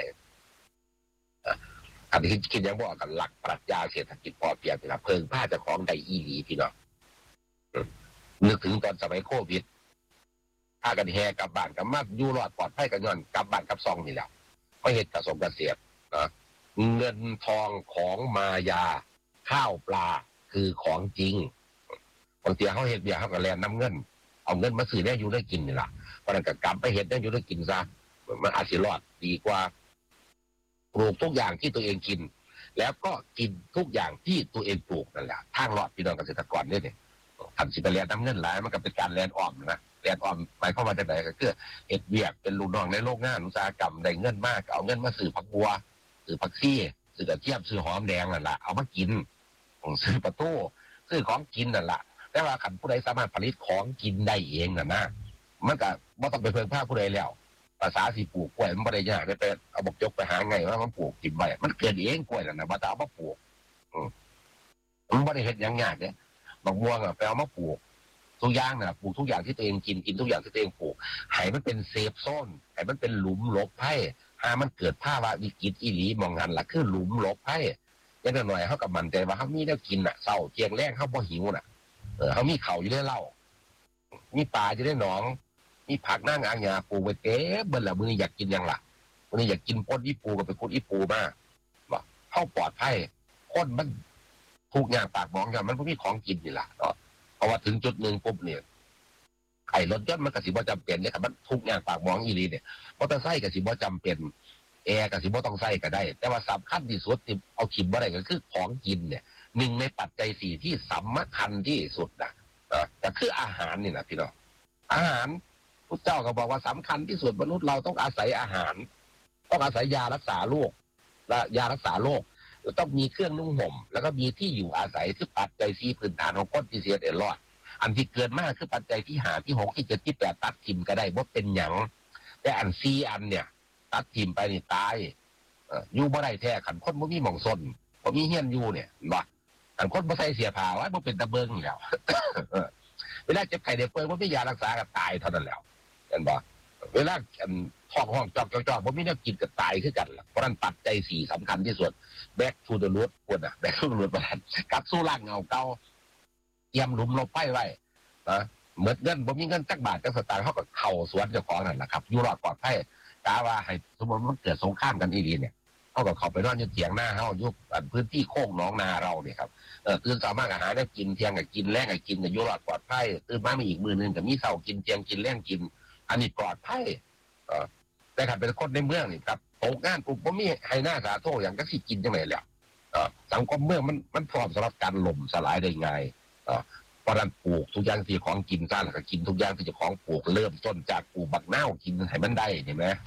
อันนี้คิดยังบอกกันหลักปรัชญาเศรษฐกิจพอเพียงนี่ล่ะเพิงผ้าเจ้าของได้อีหลีพี่น้องนึกถึงตอนสมัยโควิดพากันแห่กลับบ้านกลับมาอยู่รอดปลอดภัยกันย้อนกลับบ้านกลับซองนี่แหละเพราะเหตุกระสมกระเสียดนะเงินทองของมายาข้าวปลาคือของจริงบางทีเขาเห็ดเบียร์เขาก็แลนน้ำเงินเอาเงินมาซื้อได้อยู่ได้กินนี่แหละเพราะนั้นก็กลับไปเห็ดได้อยู่ได้กินซะมันอาจจะรอดดีกว่าปลูกทุกอย่างที่ตัวเองกินแล้วก็กินทุกอย่างที่ตัวเองปลูกนั่นแหละทางรอดพี่น้องเกษตรกรเนี่ยเนี่ยทำสิบแลนน้ำเงินหลายมันก็เป็นการแลนอ้อมนะแลนอ้อมหมายความว่าจะไหนก็คือเห็ดเบียร์เป็นลูกน้องในโลกงานอุตสาหกรรมได้เงินมากเอาเงินมาซื้อผักบัวซื้อผักซี่ซื้อกระเทียมซื้อหอมแดงนั่นแหละเอามากินซื้อประตูซื้อของกินนั่นแหละแต่ว่าขันผู้ใดสามารถผลิตของกินได้เองน่ะนะมันก็ไม่ต้องไปเพิ่งผ้าผู้ใดแล้วภาษาสีปลูกกล้วยมันไม่ได้ยากไปเอาบอกยกไปหาไงว่ามันปลูกกินไปมันเกิดเองกล้วยน่ะนะมาแต่เอามาปลูกมันไม่ได้เห็นอย่างยากเนี่ยบางม่วงอ่ะไปเอามาปลูกทุกอย่างน่ะปลูกทุกอย่างที่ตัวเองกินกินทุกอย่างที่ตัวเองปลูกให้มันเป็นเซฟโซนให้มันเป็นหลุมหลบภัยหามันเกิดภาวะวิกฤตอีหลีมองหันละคือหลุมหลบภัยยังหน่อยเขากับมันใจว่าเขามีได้กินอ่ะเศร้าเที่ยงแรงเขาบ่หิวน่ะเออเขามีเข่าอยู่ได้เหล้ามีปลาอยู่ได้หนองมีผักนั่งอ่างยาปลูกไปเต๊ะเบิ่นละมืออยากกินยังล่ะมืออยากกินปนอีปูก็ไปคุดอีปูมาว่าเข้าปลอดภัยคนมันทุกอย่างปากมองอย่างมันไม่มีของกินนี่แหละเนาะเพราะว่าถึงจุดหนึ่งปุ๊บเนี่ยไอ้รถยนต์มันกสิบ่จำเป็นเนี่ยครับมันทุกอย่างปากมองอีหลีเนี่ยมอเตอร์ไซค์กสิบ่จำเป็นแอร์กสิบ่ต้องใส่ก็ได้แต่ว่าสำคัญที่สุดที่เอาขิมบ่ได้ก็คือของกินเนี่ยหนึ่งในปัจจัยสี่ที่สำคัญที่สุดนะก็คืออาหารนี่นะพี่น้องอาหารพระเจ้าก็บอกว่าสำคัญที่สุดมนุษย์เราต้องอาศัยอาหารต้องอาศัยยารักษาโรคและยารักษาโรคแล้วต้องมีเครื่องนุ่งห่มแล้วก็มีที่อยู่อาศัยคือปัจจัยสี่พื้นฐานของคนที่เสียเดือดร้อนอันที่เกินมากคือปัจจัยที่หาที่หกที่เจ็ดที่แปดตัดทิมก็ได้ว่าเป็นหยังแต่อันซีอันเนี่ยตัดทิมไปนี่ตายอยู่บ่ได้แท้ขันคนบ่มีหม่องซนบ่มีเฮียนอยู่เนี่ยบ่ขันคนบ่ใส่เสียผ้าไว้บ่เป็นตะเบิงแล้ว เวลาเจ็บไข้ได้ป่วยบ่มียารักษาก็ตายเท่านั้นแล้วเห็นบ่เวลาท้องห้องจอกจอกๆบ่มีแนวกินก็ตายคือกันล่ะเพราะนั้นปัจจัยสี่สำคัญที่สุด back to the root พุ่นน่ะ back to the root บ่ทันกลับสู่รากเหง้าเก่าเตรียมหลุมหลบภัยไว้นะเบิดเงินบ่มีเงินจักบาทจักสตางค์เฮาก็เข้าสวนเจ้าของนั่นล่ะครับอยู่รอดปลอดภัยกะว่าให้สมมุติมันเกิดสงครามกันอีหลีเนี่ยเฮาก็เข้าไปนอนอยู่เถียงหน้าเฮาอยู่พื้นที่โคกหนองนาเราเนี่ยครับเออตื่นสามารถอาหารได้กินเที่ยงก็กินแลงก็กินอยู่รอดปลอดภัยตื่นมามีอีกมื้อนึงก็มีเช้ากินเที่ยงกินแลงกินอันนี้ปลอดภัยเออแต่ถ้าเป็นคนในเมืองนี่ครับตกงานปุ๊บบ่มีให้หน้าสาโทหยังก็สิกินจังได๋แล้วเออสังคมเมืองมันมันพร้อมสำหรับการล่มสลายได้ง่ายเออเพราะนั้นปลูกทุกอย่างที่ของกินซะแล้วก็กินทุกอย่างที่เจ้าของปลูกเริ่มต้นจากปลูกบักนาวกินให้มันได้เห็นมั้ย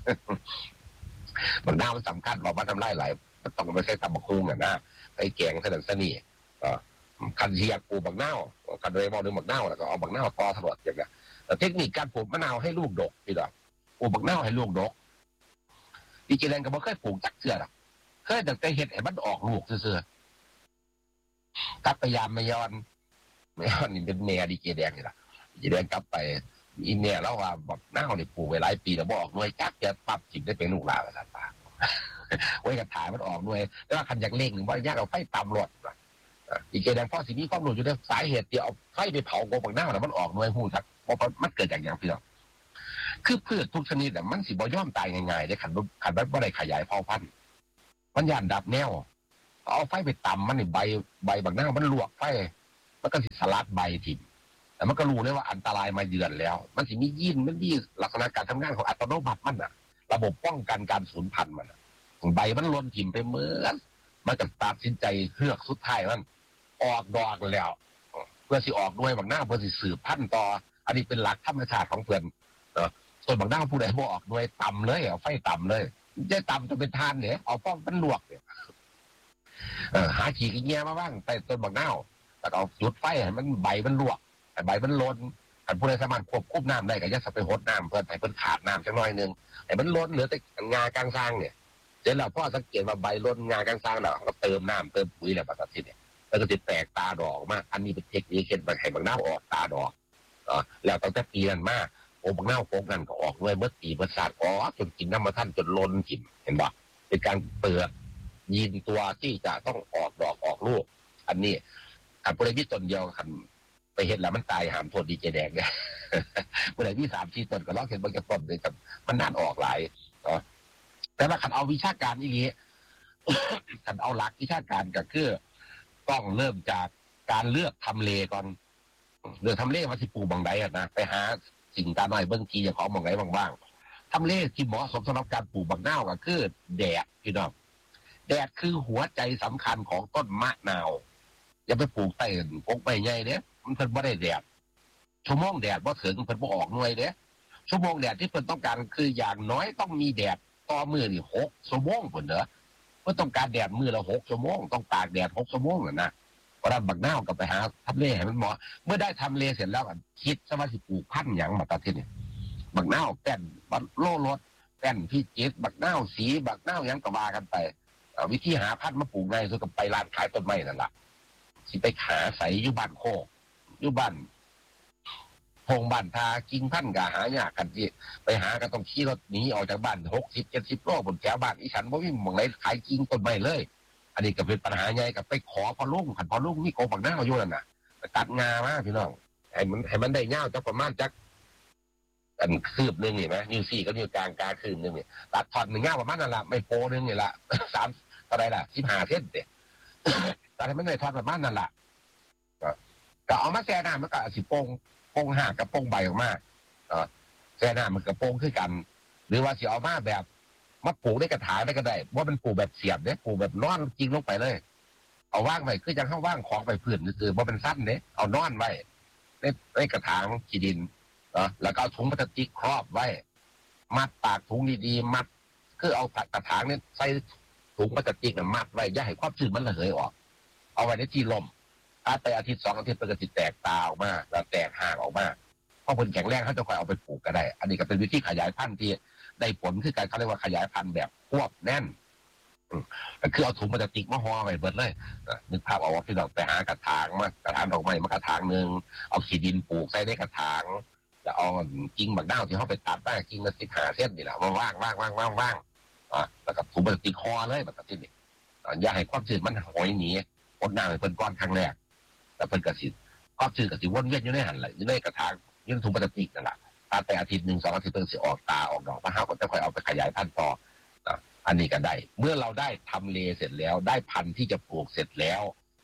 บักนาวมันสำคัญบอกว่าทำไรหลายต้องไปใช้ตำบักฮุงอ่ะนะไอ้แกงถนนเสน่ห์คันเทียปลูกบักนาวคันเลยมองดูบักนาวแล้วก็เอาบักนาวต่อถนนอย่างเงี้ยแต่เทคนิคการปลูกมะนาวให้ลูกดกพี่ดอกปลูกบักนาวให้ลูกดกดีเจแดงก็บ่เคยปลูกจักเสือหรอกเคยแต่แต่เห็ดให้มันออกลูกเสือๆกลับไปยามไม่ย้อนไม่ย้อนนี่เป็นเมียดีเจแดงนี่แหละดีเจแดงกลับไปอีเมียแล้วว่าบักนาวนี่ปลูกไว้หลายปีแล้วบ่ออกหน่วยจักจะปรับจิบได้เป็นลูกหลานสัตว์ป่าไว้กระถายมันออกหน่วยแล้วคันอยากเล่งหนึ่งว่ายากเอาไฟต่ำรถอีเจแดงพ่อสินี้ความรู้อยู่ในสาเหตุที่เอาไฟไปเผาโกบักหน้าแล้วมันออกหน่วยหูจักเพราะมันเกิดจากอย่างพี่น้องคือพืชทุกชนิดอ่ะมันสิบ่ย่อมตายง่ายๆได้ขันขันมันบ่ได้ขยายเผ่าพันธุ์มันย่านดับแนวเอาไฟไปต่ำมันนี่ใบใบบักหน้ามันลวกไฟมันก็สิสลัดใบทิ้งแต่มันก็รู้เลยว่าอันตรายมาเยือนแล้วมันสิมียีนมันมีลักษณะการทำงานของอัตโนมัติมันอ่ะระบบป้องกันการสูญพันธุ์มันใบมันล้นถิ่มไปเหมือนมันก็ตัดสินใจเฮือกสุดท้ายมันออกดอกแล้วเพื่อสิออกด้วยบางหน้าเพื่อสิสืบพันธุ์ต่ออันนี้เป็นหลักธรรมชาติของเพื่อนเออส่วนบางหน้าผู้ใดบ่ออกด้วยต่ำเลยเอาไฟต่ำเลยจะต่ำจะเป็นทานเนี่ยเอาป้องมันลวกเนี่ยเออหาขีดเงี้ยมาบ้างแต่ต้นบางหน้าแล้วเอาจุดไฟให้มันใบมันลวกให้ใบมันล้นอันผู้ใดสามารถควบคุมน้ำได้ก็จะไปหดน้ำเพื่อให้เพิ่นขาดน้ำสักหน่อยนึงให้มันล้นเหลือแต่งากลางซางเนี่ยเดี๋ยวเราพ่อสังเกตว่าใบล้นงากลางซางเราก็เติมน้ำเติมปุ๋ยแล้วปกติเนี่ยแล้วก็จะแตกตาดอกมากอันนี้เป็นเทคนิคเห็นบางแห่งบางหน้าออกตาดอกเออแล้วตั้งแต่ปีนั้นมาโอ้บางหน้าโกงกันก็ออกด้วยเมื่อปีเมื่อศาสตร์อ๋อจนกินน้ำมันท่านจนล้นกินเห็นบ่เป็นการเปิดยีนตัวที่จะต้องออกดอกออกลูกอันนี้ขันผู้ใดที่ตนเดียวขันไปเห็นแล้วมันตายหามโทษดีเจแดงเนี่ยผู้ใดที่สามสี่ตนก็ลองเห็นบางกระต้นเลยกับมันนานออกหลายอ๋อแต่ว่าขันเอาวิชาการนี่นี้ขันเอาหลักวิชาการก็คือต้องเริ่มจากการเลือกทำเลก่อนเลือกทำเลว่าสิปลูกบางใดนะไปหาสิ่งตาหน่อยเบื้องทีอย่างของบางไหนบ้างๆทำเลที่เหมาะสมสำหรับการปลูกบางนาวก็คือแดดพี่น้องแดดคือหัวใจสำคัญของต้นมะนาวอย่าไปปลูกใต้กกใบใหญ่เด้มันเพิ่นบ่ได้แดดชั่วโมงแดดบ่ถึงเพิ่นบ่ออกหน่วยเด้ชั่วโมงแดดที่เพิ่นต้องการคืออย่างน้อยต้องมีแดดต่อมื้อนี่หกชั่วโมงพุ่นเด้อเพิ่นต้องการแดดมื้อละหกชั่วโมงต้องตากแดดหกชั่วโมงน่ะนะเพราะนั้นบักนาวก็ไปหาทำเลให้มันเหมาะเมื่อได้ทำเลเสร็จแล้วก็คิดซะว่าสิปลูกพันธุ์หยังมาตอนนี้บักนาวแป้นบักโลรสแป้นพิจิตรบักนาวสีบักนาวหยังก็ว่ากันไปวิธีหาพันธุ์มาปลูกง่ายสุดก็ไปร้านขายต้นไม้นั่นแหละสิไปหาใส่อยู่บ้านโคกอยู่บ้านพงบ้านทากิ่งพันธุ์ก็หายากกันที่ไปหาก็ต้องขี่รถหนีออกจากบ้านหกสิบเจ็ดสิบโลบนแถวบ้านอีฉันบ่มีหม่องไหนขายกิ่งต้นไม้เลยอันนี้ก็เป็นปัญหาใหญ่กับไปขอพอลุงขันพอลุงมีโกบักหน้าอยู่นั่นน่ะตัดงามาพี่น้องให้มันให้มันได้เงาจักประมาณจักอันคืบนึงนี่ไหมนิ้วสี่ก็นิ้วกลางกาคืบนึงนี่ตัดทอดหนึ่งเงาประมาณนั่นแหละไม่โปนึงนี่ละสามอะไรล่ะสิบห้าเส้นเด็ดแต่ถ้าไม่ได้ทอดประมาณนั่นแหละก็เอามาแช่น้ำมันก็สิโป่งโป่งห่ากับโป่งใบออกมาแช่น้ำมันกับโป่งขึ้นกัน หรือว่าสิเอามาแบบมาปลูกได้กระถางได้ก็ได้ว่ามันปลูกแบบเสียบเนี่ยปลูกแบบนอนจริงลงไปเลยเอาว่างไว้คือยังเข้าว่างของไปพื้นคือว่ามันสั้นเนี่ยเอานอนไว้ในในกระถางขีดินเนาะแล้วก็เอาถุงพลาสติกครอบไว้มัดปากถุงดีๆมัดคือเอากระถางเนี่ยใส่ถุงพลาสติกน่ะมัดไว้อย่าให้ความชื้นมันระเหยออกเอาไว้ในที่ลมถ้าไปอาทิตย์สองอาทิตย์มันก็จะแตกตาออกมาแล้วแตกห่างออกมาเพราะคนแข็งแรงเขาจะคอยเอาไปปลูกก็ได้อันนี้ก็เป็นวิธีขยายพันธุ์ที่ได้ผลคือการเขาเรียกว่าขยายพันธุ์แบบควบแน่นคือเอาถุงพลาสติกมาห่อไว้เบิดเลยนึกภาพเอาว่าพี่น้องไปหากระถางมากระถางดอกไม้มากระถางหนึ่งเอาขีดินปลูกใส่ในกระถางจะเอากิ่งบักด้าวที่เขาไปตัดได้กิ่งละสิบห้าเส้นนี่แหละมาว่างว่างว่างว่างว่างอ่ะแล้วก็ถุงพลาสติกห่อเลยแบบนี้อย่าให้ความชื้นมันหอยหนีอดน้ำให้เพิ่นก้อนครั้งแรกแล้วเพิ่นกระสิความชื้นกระสิวนเวียนอยู่ในหันไหลอยู่ในกระถางอยู่ในถุงพลาสติกนั่นแหละแต่อาทิตย์หนึ่งสองอาทิตย์เพิ่งสิออกตาออกดอกมาห้าคนจะค่อยเอาไปขยายพันธุ์ต่ออันนี้ก็ได้เมื่อเราได้ทำเลเสร็จแล้วได้พันธุ์ที่จะปลูกเสร็จแล้ว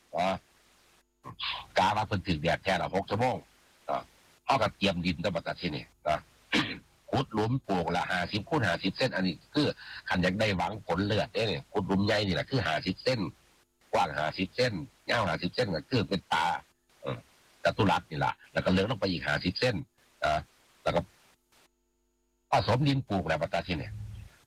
กาว่าเพิ่นถึงแดดแค่ละหกชั่วโมงเอากับเตรียมดินตั้งแต่ที่นี่ขุดหลุมปลูกละห้าสิบคูณห้าสิบเส้นอันนี้คือขันอยากได้หวังผลเลือดเนี่ยขุดหลุมใหญ่นี่แหละคือห้าสิบเส้นกว้างห้าสิบเส้นยาวห้าสิบเส้นก็คือเป็นตาจัตุรัสนี่แหละแล้วก็เลื่อนลงไปอีกห้าสิบเส้นแล้วก็ผสมดินปลูกแล้วปัตตานีเนี่ย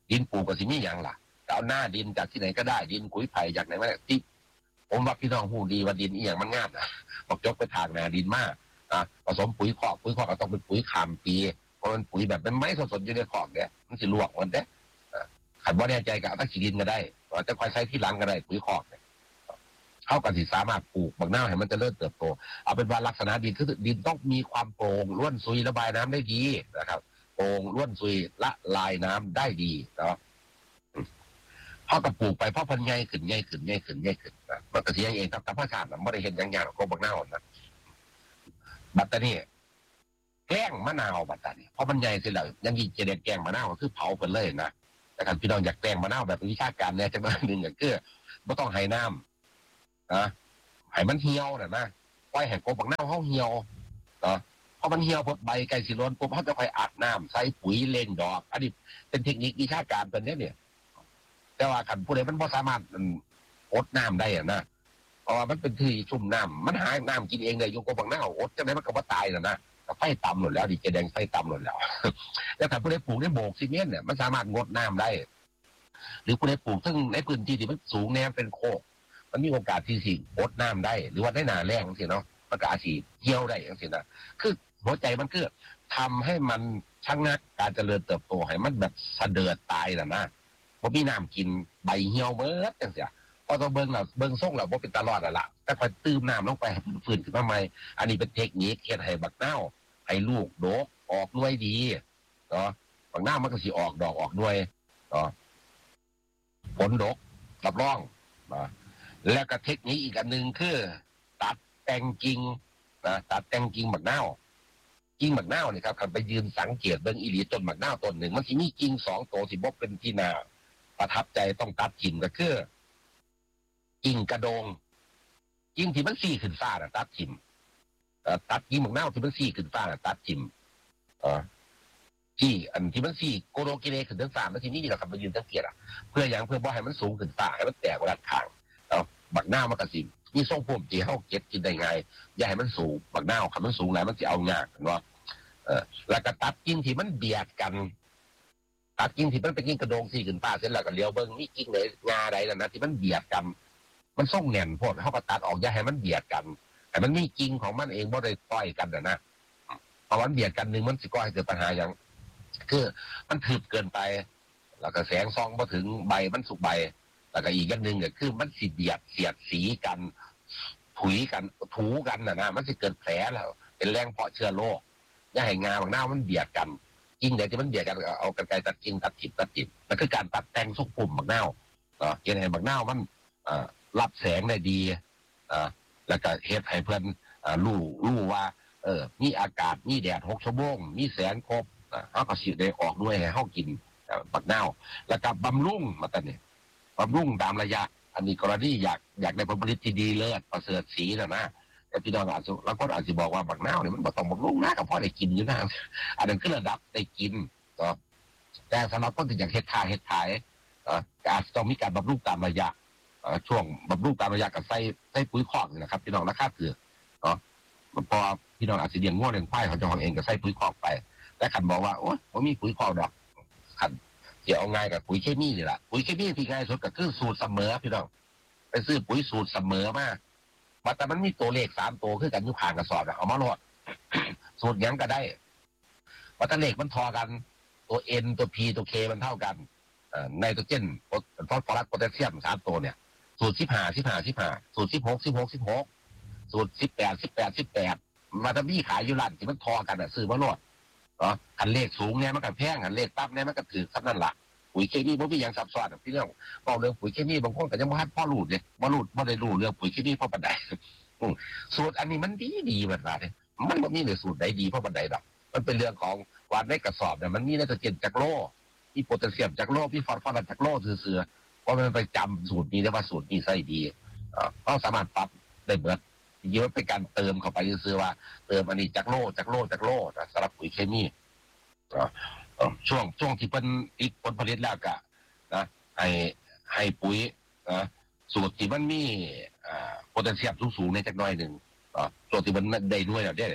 ดินปลูกก็สิมีอย่างล่ะเอาหน้าดินจากที่ไหนก็ได้ดินขุยไผ่จากไหนมาที่ผมว่าพี่น้องผู้ดีว่าดินอีหยังมันงามนะบอกยกไปทางนาดินมากนะผสมปุ๋ยคอกปุ๋ยคอกก็ต้องเป็นปุ๋ยขามปีเพราะมันปุ๋ยแบบเป็นไม้สดๆอยู่ในคอกเนี่ยมันสิลวกมันเด้ขันว่าแน่ใจก็เอาตั้งขีดินก็ได้ว่าจะคอยใช้ที่หลังก็ได้ปุ๋ยคอกเนี่ยเข้ากันสิสามารถปลูกบางหน้าให้มันจะเริ่มเติบโตเอาเป็นว่าลักษณะดินคือดินต้องมีความโปร่งล้วนซุยระบายน้ำได้ดีนะครับโปร่งล้วนซุยละลายน้ำได้ดีเนาะพอกับปลูกไปเพราะพันใหญ่ขึ้นใหญ่ขึ้นใหญ่ขึ้นใหญ่ขึ้นนะมันก็เสียเองครับธรรมชาติมันไม่ได้เห็นอย่างๆของบางหน้านะบัตตานี่แกล้งมะนาวบัตตานี่เพราะมันใหญ่เสร็จแล้วยังมีเจเดแกล้งมะนาวก็คือเผาไปเลยนะแต่ถ้าพี่น้องอยากแกล้งมะนาวแบบวิชาการเนี่ยจะมาหนึ่งอย่างคือไม่ต้องให้น้ำนะให้มันเหี่ยวนะนะปล่อยให้กบบางหน้าเขาเหี่ยวนะพอมันเหี่ยวพอใบไก่สีล้นปุ๊บเขาจะไปอัดน้ำใส่ปุ๋ยเล่งดอกอันนี้เป็นเทคนิควิชาการตัวนี้เนี่ยแต่ว่าขันผู้ใดมันพอสามารถอดน้ำได้อะนะเพราะว่ามันเป็นที่ชุ่มน้ำมันหาน้ำกินเองเลยอยู่กับบางหน้าอดจะได้มันก็บ่ตายนะนะไฟต่ำหมดแล้วดิเจแดงไฟต่ำหมดแล้วแล้วถ้าผู้ใดปลูกในโบกซีเมนต์เนี่ยมันสามารถงดน้ำได้หรือผู้ใดปลูกซึ่งในพื้นที่ที่มันสูงแนวเป็นโคกมันมีโอกาสที่สิอดน้ำได้หรือว่าได้หนาแรงสิเนาะมันก็อาจสิเกี่ยวได้อย่างสินะคือหัวใจมันคือทำให้มันชะงักการเจริญเติบโตให้มันแบบสะเดือดตายนะนะเพราะมีน้ำกินใบเหี่ยวเมื่อจังเสียพอตัวเบิ้งเราเบิ้งส่งเราว่าเป็นตลอดอ่ะละแต่พอตื้มน้ำลงไปฟื้นขึ้นมาใหม่อันนี้เป็นเทคนิคเฮ็ดให้บักเน่าให้ลูกโดกออกด้วยดีเนาะบักเน่ามันก็สิออกดอกออกด้วยเนาะผลดกรับรองนะแล้วก็เทคนิคอีกอันหนึ่งคือตัดแต่งกิ่งนะตัดแต่งกิ่งบักเน่ากิ่งบักเน่าเนี่ยครับคันไปยืนสังเกตเบิ้งอีหลีต้นบักเน่าต้นหนึ่งมันสิมีกิ่งสองตัวสิบ่เป็นที่น่าประทับใจต้องตัดกิ่งก็คือกิ่งกระโดงกิ่งที่มันซี่ขึ้นฟ้าน่ะตัดกิ่งตัดกิ่งบักเน่าที่มันซี่ขึ้นฟ้าน่ะตัดกิ่งเออที่อันที่มันซี่โกโดกิเลขึ้นทั้งฟ้ามันสินี่นี่แหละครับมายืนสังเกตอ่ะเพื่ออย่างเพื่อบ่ให้มันสูงขึ้นฟ้าให้มันแตกกระดับข้างเอาบักเน่ามันก็สิมีทรงผมที่เฮาเก็บกินได้ง่ายอย่าให้มันสูงบักเน่าคันมันสูงหลายมันสิเอายากเนาะเออแล้วก็ตัดกิ่งที่มันเบียดกันตัดกิ่งที่มันเป็นกิ่งกระโดงซี่ขึ้นฟ้าเสร็จแล้วก็เลี้ยวเบิ่งมีกิ่งไหนงาใดนั่นนะที่มันเบียดกันมันส่งแน่นพวกเขาก็ตัดออกอย่าให้มันเบียดกันแต่มันมีกิ่งของมันเองบ่ได้ต้อยกันนะนะเพราะมันเบียดกันหนึ่งมันสิก่อให้เกิดปัญหาอย่างคือมันทึบเกินไปแล้วก็แสงซองมาถึงใบมันสุกใบแล้วก็อีกอย่างหนึ่งก็คือมันสิเบียดเสียดสีกันถุยกันถูกันนะนะมันสิเกิดแผลแล้วเป็นแรงเพาะเชื้อโรคอย่าให้งาบางหน้ามันเบียดกันกิ่งไหนที่มันเบียดกันเอากรรไกรตัดกิ่งตัดจิบตัดจิบนั่นคือการตัดแต่งสุกปุ่มบางหน้าเนาะยังไงบางหน้ามันรับแสงได้ดีอ่าแล้วก็เฮ็ดให้เพื่อนรู้รู้ว่าเออมีอากาศมีแดดหกชั่วโมงมีแสงครบเขาก็สิได้ออกด้วยให้เขากินบักเน่าแล้วก็บำรุงมาแต่เนี่ยบำรุงตามระยะอันนี้กรณีอยากอยากได้ผลผลิตที่ดีเลิศประเสริฐสีนะนะแต่พี่น้องอาจจะแล้วก็อาจจะบอกว่าบักเน่าเนี่ยมันบ่ต้องบำรุงนะก็พอได้กินอยู่นะอันนั้นคือระดับได้กินเนาะแต่สำหรับคนที่อยากเฮ็ดค้าเฮ็ดขายอาจจะต้องมีการบำรุงตามระยะช่วงบำรุงตามระยะกับใส่ใส่ปุ๋ยคอกนี่นะครับพี่น้องราคาถือเนาะพอพี่น้องอาจจะเลี้ยงงัวเลี้ยงควายเขาจะของเองก็ใส่ปุ๋ยคอกไปแต่ขันบอกว่าโอ๊ยผมมีปุ๋ยคอกดอกขันเดี๋ยวเอาง่ายกับปุ๋ยเคมีนี่แหละปุ๋ยเคมีที่ง่ายสุดก็คือสูตรเสมอพี่น้องไปซื้อปุ๋ยสูตรเสมอมาแต่มันมีตัวเลขสามตัวคือกันยุคห่างกระสอบเอามาโหลด สูตรยังก็ได้วัตถุเลขมันทอกันตัว N ตัว P ตัว K มันเท่ากันไนโตรเจนฟอสฟอรัสโพแทสเซียมสามตัวเนี่ยสูตรสิบห้าสิบห้าสิบห้าสูตรสิบหกสิบหกสิบหกสูตรสิบแปดสิบแปดสิบแปดมาทำบี้ขายอยู่ร้านที่มันทอกันอ่ะซื้อมาโหลดเนาะอันเลขสูงเนี่ยมันก็แพงอันเลขต่ำเนี่ยมันก็ถือสักนั่นแหละปุ๋ยเคมีบ่มีอย่างซับซ้อนพี่น้องบอกเรื่องปุ๋ยเคมีบางคนก็ยังบ่ทันพ่อรู้เลยบ่รู้บ่ได้รู้เรื่องปุ๋ยเคมีเพราะปานใดสูตรอันนี้มันดีดีแบบนั้นมันบ่มีเลยสูตรใดดีเพราะปานใดดอกมันเป็นเรื่องของวานในกระสอบเนี่ยมันมีไนโตรเจนจากโลมีโพแทสเซียมจากโลมีฟอสฟอรัสจากโลซื่อๆเพราะมันไปจำสูตรนี้ได้ว่าสูตรนี้ใส่ดีอ่าก็สามารถปรับได้เบิดเยอะเป็นการเติมเข้าไปซื่อๆว่าเติมอันนี้จากโลจากโลจากโลนะสำหรับปุ๋ยเคมีช่วงช่วงที่เป็นอีกผลผลิตแล้วก็นะให้ให้ปุ๋ยนะสูตรที่มันมีโพแทสเซียมสูงๆในจักหน่อยหนึ่งช่วงที่มันได้ด้วยแล้วเนี่ย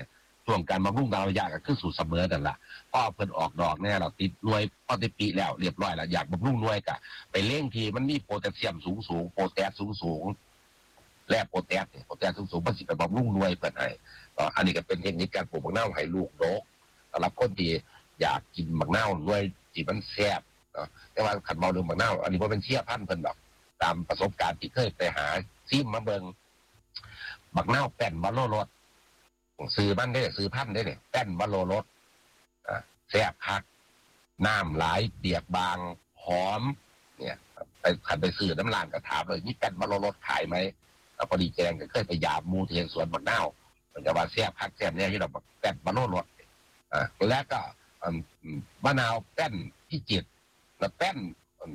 ช่วงการบำรุงตามระยะก็คือสูตรเสมอนั่นแหละพอเพิ่นออกดอกเนี่ยเราติดหน่วยพอติดปีแล้วเรียบร้อยแล้วอยากบำรุงหน่วยก็ไปเล่งทีมันมีโพแทสเซียมสูงสูงโพแทสสูงสูงแร่โพแทสโพแทสสูงสูงมันสิไปบำรุงหน่วยเพิ่นให้อันนี้ก็เป็นเทคนิคการปลูกมะนาวให้ลูกดกสำหรับคนที่อยากกินมะนาวหน่วยที่มันแซ่บเนาะแต่ว่าขันเมาเรื่องมะนาวอันนี้บ่เป็นเชี่ยพันธุ์เพิ่นดอกตามประสบการณ์ที่เคยไปหาซิมมาเบิ่งบักนาวแป้นบะโลรสซื้อมันได้ซื้อพันธุ์ได้เนี่ยแป้นบะโลรสอ่าแซ่บคักน้ำหลายเปียกบางหอมเนี่ยไปขันไปซื้อน้ำลานก็ถามเลยนี่แป้นบะโลรสขายไหมพอดีแจงก็เคยไปยามมูที่สวนบักนาวมันจะว่าแซ่บคักแซ่บเนี่ยที่เราแป้นบะโลรสอ่าแล้วก็มะนาวแป้นที่จิตแล้วแป้น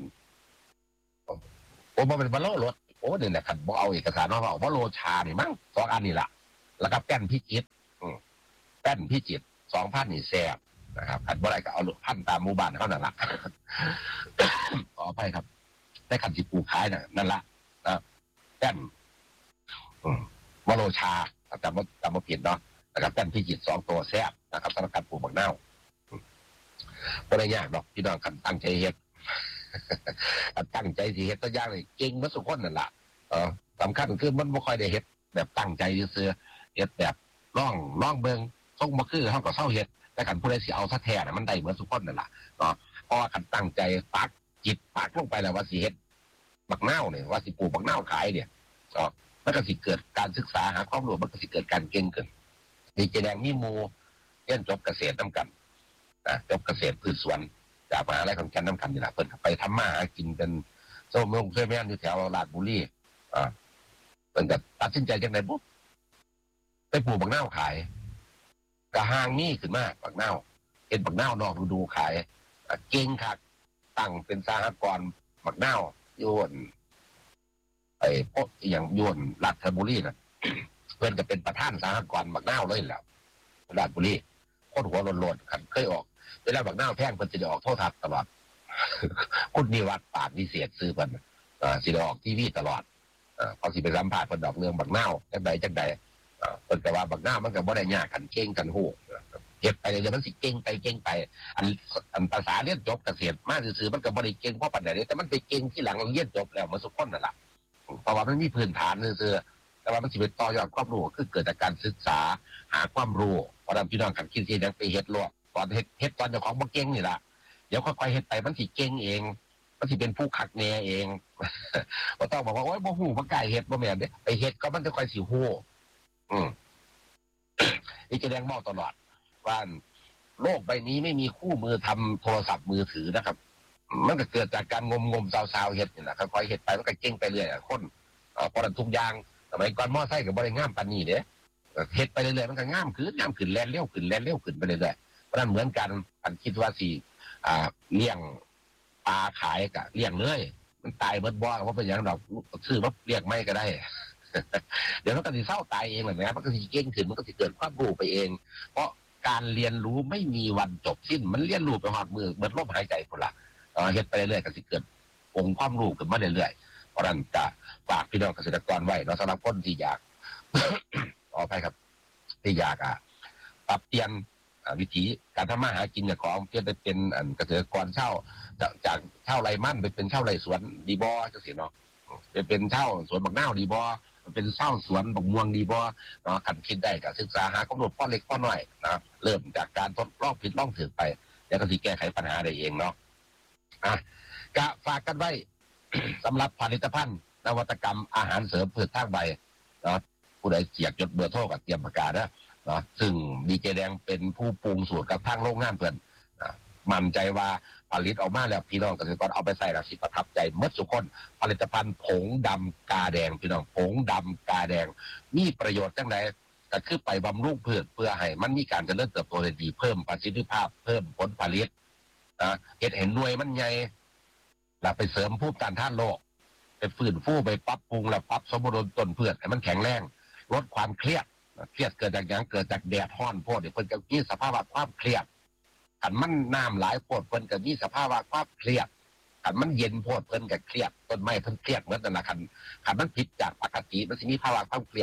โอ้บ่เป็นบะโลรสโอ้เนี่ยขันบ่เอาเอกสารมาเอาบะโลชานี่มั้งสองอันนี่แหละแล้วก็แป้นพิจิตรแป้นพิจิตรสองพันนี่แซ่บนะครับขันบ่ได้ก็เอาพันตามหมู่บ้านเขานั่นแหละขออภัยครับได้ขันสิปลูกขายน่ะนั่นแหละนะแป้นวโรชาจำว่าจำว่าผิดเนาะนะครับแป้นพิจิตรสองตัวแซ่บนะครับสำหรับการปลูกบักนาวไม่ได้ยากหรอกพี่น้องกันตั้งใจเฮ็ดตั้งใจสิเฮ็ดตัวอย่างเลยเก่งมาสุขคนนั่นแหละเออสำคัญคือมันไม่ค่อยได้เฮ็ดแบบตั้งใจเสือเฮ็ดแบบล่องล่องเบิงส่งมาคือเขาก็เศร้าเฮ็ดแต่กันผู้ใดสิเอาซะแท้น่ะมันได้เหมือนสุขคนนั่นแหละเนาะเพราะว่ากันตั้งใจปักจิตปักลงไปแล้วว่าสิเฮ็ดบักนาวเนี่ยว่าสิปลูกบักนาวขายเนี่ยก็มันก็สิเกิดการศึกษาหาความรู้มันก็สิเกิดการเก่งขึ้นดีเจแดงมีหมู่เรียนจบเกษตรนำกันนะจบเกษตรพืชสวนจากมหาวิทยาลัยขอนแก่นนำกันนี่แหละเพิ่นไปทำมาหากินเป็นโซ่เมืองเพื่อแม่นอยู่แถวราชบุรีอ่าเพิ่นก็ตัดสินใจจังได๋ปุ๊บไปปลูกบักนาวขายกะห่างมีขึ้นมาบักนาวเฮ็ดบักนาวนอกฤดูขายเก่งคักตั้งเป็นสหกรณ์บักนาวอยู่ไอ้พวกอย่างยวนราชบุรีน่ะ เพิ่นก็เป็นประธานสหกรณ์บักนาวเลยแหละราชบุรีคนหัวโลนๆคันเคยออกเวลาบักนาวแพงเพิ่นสิได้ออกโทรทัศน์ตลอด คุณนิวัฒน์ปากวิเศษซื้อเพิ่นอ่าสิได้ออกทีวีตลอดอ่าพอสิไปสัมภาษณ์เพิ่นดอกเรื่องบักนาวจังใดจังใดอ่าเพิ่นก็ว่าบักนาวมันก็บ่ได้ยากกันเก่งกันฮู้เฮ็ดไปเดี๋ยวมันสิเก่งไปเก่งไปอันอันภาษาเรียนจบเกษตรมาซื่อๆมันก็บ่ได้เก่งเพราะปานใดแต่มันไปเก่งที่หลังเรียนจบแล้วมันสุกคนนั่นล่ะเพราะว่ามันมีพื้นฐานซื่อๆแต่ว่ามันสิไปต่อยอดความรู้คือเกิดจากการศึกษาหาความรู้เพราะนั้นพี่น้องกันคิดสิยังไปเฮ็ดโลดตอนเฮ็ดเฮ็ดตอนเจ้าของบ่เก่งนี่ล่ะเดี๋ยวค่อยๆเฮ็ดไปมันสิเก่งเองมันสิเป็นผู้คักแน่เองบ่ต้องบอกว่าโอ๊ยบ่ฮู้บ่กล้าเฮ็ดบ่แม่นเด้ไปเฮ็ดก็มันจะค่อยสิฮู้อือนี่จะแดงเว้าตลอดว่าโลกใบนี้ไม่มีคู่มือทำโทรศัพท์มือถือนะครับมันก็เกิดจากการงมงมซาวๆเฮ็ดนี่แหละค่อยๆเฮ็ดไปมันก็เก่งไปเรื่อยคนอ่าพอทุกอย่างสมัยก่อนมอไซค์ก็บ่ได้งามปานนี้เด้เฮ็ดไปเรื่อยๆมันก็งามขึ้นงามขึ้นแล่นเร็วขึ้นแล่นเร็วขึ้นไปเรื่อยๆเพราะนั้นเหมือนกันอันคิดว่าสิอ่าเลี้ยงปลาขายก็เลี้ยงเลยมันตายเบิดบ่เพราะเป็นหยังดอกซื้อมาเลี้ยงไม่ก็ได้ เดี๋ยวมันก็สิเศร้าตายเองแหละนะมันก็สิเก่งขึ้นมันก็สิเกิดความรู้ไปเองเพราะการเรียนรู้ไม่มีวันจบสิ้นมันเรียนรู้ไปหอดมือเหมือนลมหายใจคนละเฮ็ดไปเรื่อยๆก็สิเกิดองค์ความรู้ขึ้นมาเรื่อยๆเพราะนั้นจะฝากพี่น้องเกษตรกรไว้เนาะสำหรับคนที่อยาก ขออภัยครับที่อยากอ่ะปรับเปลี่ยนวิถีการทำมาหากินเนี่ยของเพื่อไปเป็นเกษตรกรเช่าจากจากเช่าไรมั่นไปเป็นเช่าไรสวนดีบอจังซี่เนาะไปเป็นเช่าสวนบักนาวดีบอเป็นเช่าสวนบักม่วงดีบอเนาะคันคิดได้ก็ศึกษาหาข้อมูลพ่อเล็กพ่อน้อยนะเริ่มจากการทดลองผิดลองถูกไปแล้วก็สิแก้ไขปัญหาได้เองเนาะอ่ะก็ฝากกันไว้ สำหรับผลิตภัณฑ์นวัตกรรมอาหารเสริมพืชทางใบเนาะผู้ใดเสียกจดเบอร์โทรกับเตรียมประกาศนะเนาะซึ่งดีเจแดงเป็นผู้ปรุงสูตรกับทางโรงงานเพื่อนมั่นใจว่าผลิตออกมาแล้วพี่น้องเกษตรกรเอาไปใส่แล้วสิประทับใจเมื่อสุคนผลิตภัณฑ์ผงดำกาแดงพี่น้องผงดำกาแดงมีประโยชน์จังไดก็คือไปบำรุงพืชเพื่อให้มันมีการเจริญเติบโตได้ดีเพิ่มประสิทธิภาพเพิ่มผลผลิตนะเฮ็ดเห็นหน่วยมันใหญ่แล้วไปเสริมภูมิต้านทานโรคไปฟื้นฟูไปปรับปรุงแล้วปรับสมดุลต้นพืชให้มันแข็งแรงลดความเครียดเครียดเกิดจากอย่างเกิดจากแดดร้อนโพดเพิ่นก็มีสภาวะความเครียดคันมันน้ำหลายโพดเพิ่นก็มีสภาวะความเครียดคันมันเย็นโพดเพิ่นก็เครียดต้นไม้เพิ่นเครียดเหมือนกันล่ะคันคันมันผิดจากปกติมันสิมีภาวะความเครียด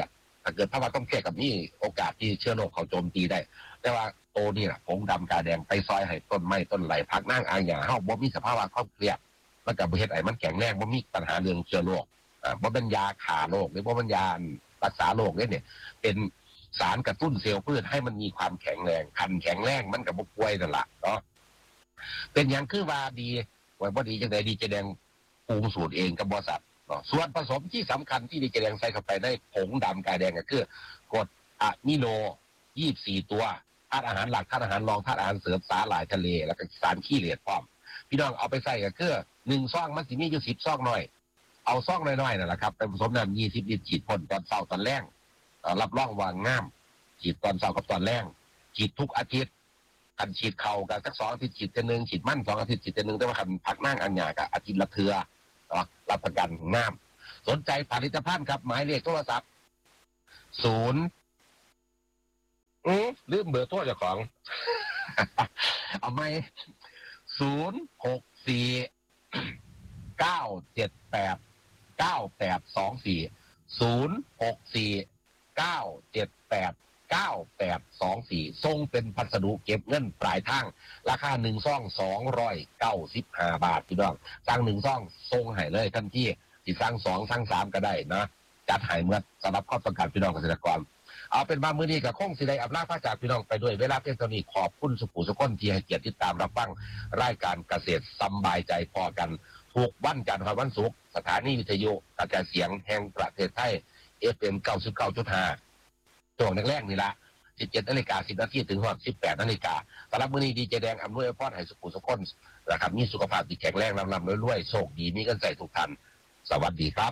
ถ้าเกิดภาวะต้องเครียดกับนี่โอกาสที่เชื้อโรคเขาโจมตีได้แต่ว่าโตนี่แหละผงดำกาแดงไปซอยให้ต้นไม้ต้นไหลพักนั่งอ่างหญ้าเฮาบ่มีสภาวะความเครียดแล้วก็บ่เฮ็ดให้มันแข็งแรงบ่มีปัญหาเรื่องเชื้อโรคอ่าบ่เป็นยาฆ่าโรคหรือบ่เป็นยารักษาโรคเนี่ยเป็นสารกระตุ้นเซลล์พืชให้มันมีความแข็งแรงคันแข็งแรงมันก็บ่ป่วยนั่นล่ะเนาะเป็นหยังคือว่าดีไว้บ่ดีจังได๋ดีเจแดงปรุงสูตรเองกับบริษัทเนาะส่วนผสมที่สำคัญที่ดีเจแดงใส่เข้าไปในผงดำกาแดงก็คือกรดอะมิโนยี่สิบสี่ตัวธาตุอาหารหลักธาตุอาหารรองธาตุอาหารเสริมสาหร่ายทะเลแล้วก็สารขี้เหล็กพร้อมพี่น้องเอาไปใส่ก็คือหนึ่งซองมันสิมีอยู่สิบซองหน่อยเอาซองน้อยๆนั่นแหละครับไปผสมน้ำยี่สิบลิตรฉีดพ่นตอนเช้าตอนแลงรับรองว่างามฉีดตอนเช้ากับตอนแลงฉีดทุกอาทิตย์กันฉีดเข่ากันสักสองอาทิตย์ฉีดเทื่อนึงฉีดมั่นสองอาทิตย์ฉีดเทื่อนึงแต่ว่าคันพักนั่งอันหยาก็อาทิตย์ละเทื่อเนาะรับประกันงามสนใจผลิตภัณฑ์ครับหมายเลขโทรศัพท์ศูนย์อืมลืมเบอร์โทรเจ้าของ เอาไหมศูนย์หกสี่เก้าเจ็ดแปดเก้าแปดสองสี่ศูนย์หกสี่เก้าเจ็ดแปดเก้าแปดสองสี่ส่งเป็นพัสดุเก็บเงินปลายทางราคาหนึ่งซองสองร้อยเก้าสิบห้าบาทพี่น้องสั่งหนึ่งซองส่งให้เลยทันทีสิสั่งสองสั่งสามก็ได้นะจัดให้เมื่อสำหรับความต้องการพี่น้องเกษตรกรเอาเป็นบางมื้อนี้กับคงสิได้อับลาพระจากพี่น้องไปด้วยเวลาเพียงเท่านี้ขอบคุณสุขุสุขคนที่ให้เกียรติติดตามรับฟังรายการเกษตรสบายใจพอกันทุกวันจันทร์ถึงวันศุกร์สถานีวิทยุกระจายเสียงแห่งประเทศไทย เอฟ เอ็ม เก้าสิบเก้าจุดห้า ช่วงแรกๆนี่ละสิบเจ็ดนาฬิกาสิบนาทีถึงสิบแปดนาฬิกาสำหรับมื้อนี้ดีเจแดงอำนวยพรให้สุขุสุขคนนะครับมีสุขภาพที่แข็งแรงลำๆรวยๆโชคดีมีกันใส่ทุกท่านสวัสดีครับ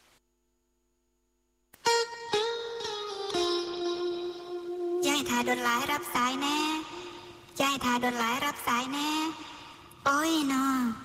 ยายทาดนหลายรับสายแน่ยายทาดนหลายรับสายแน่โอ้ยนอ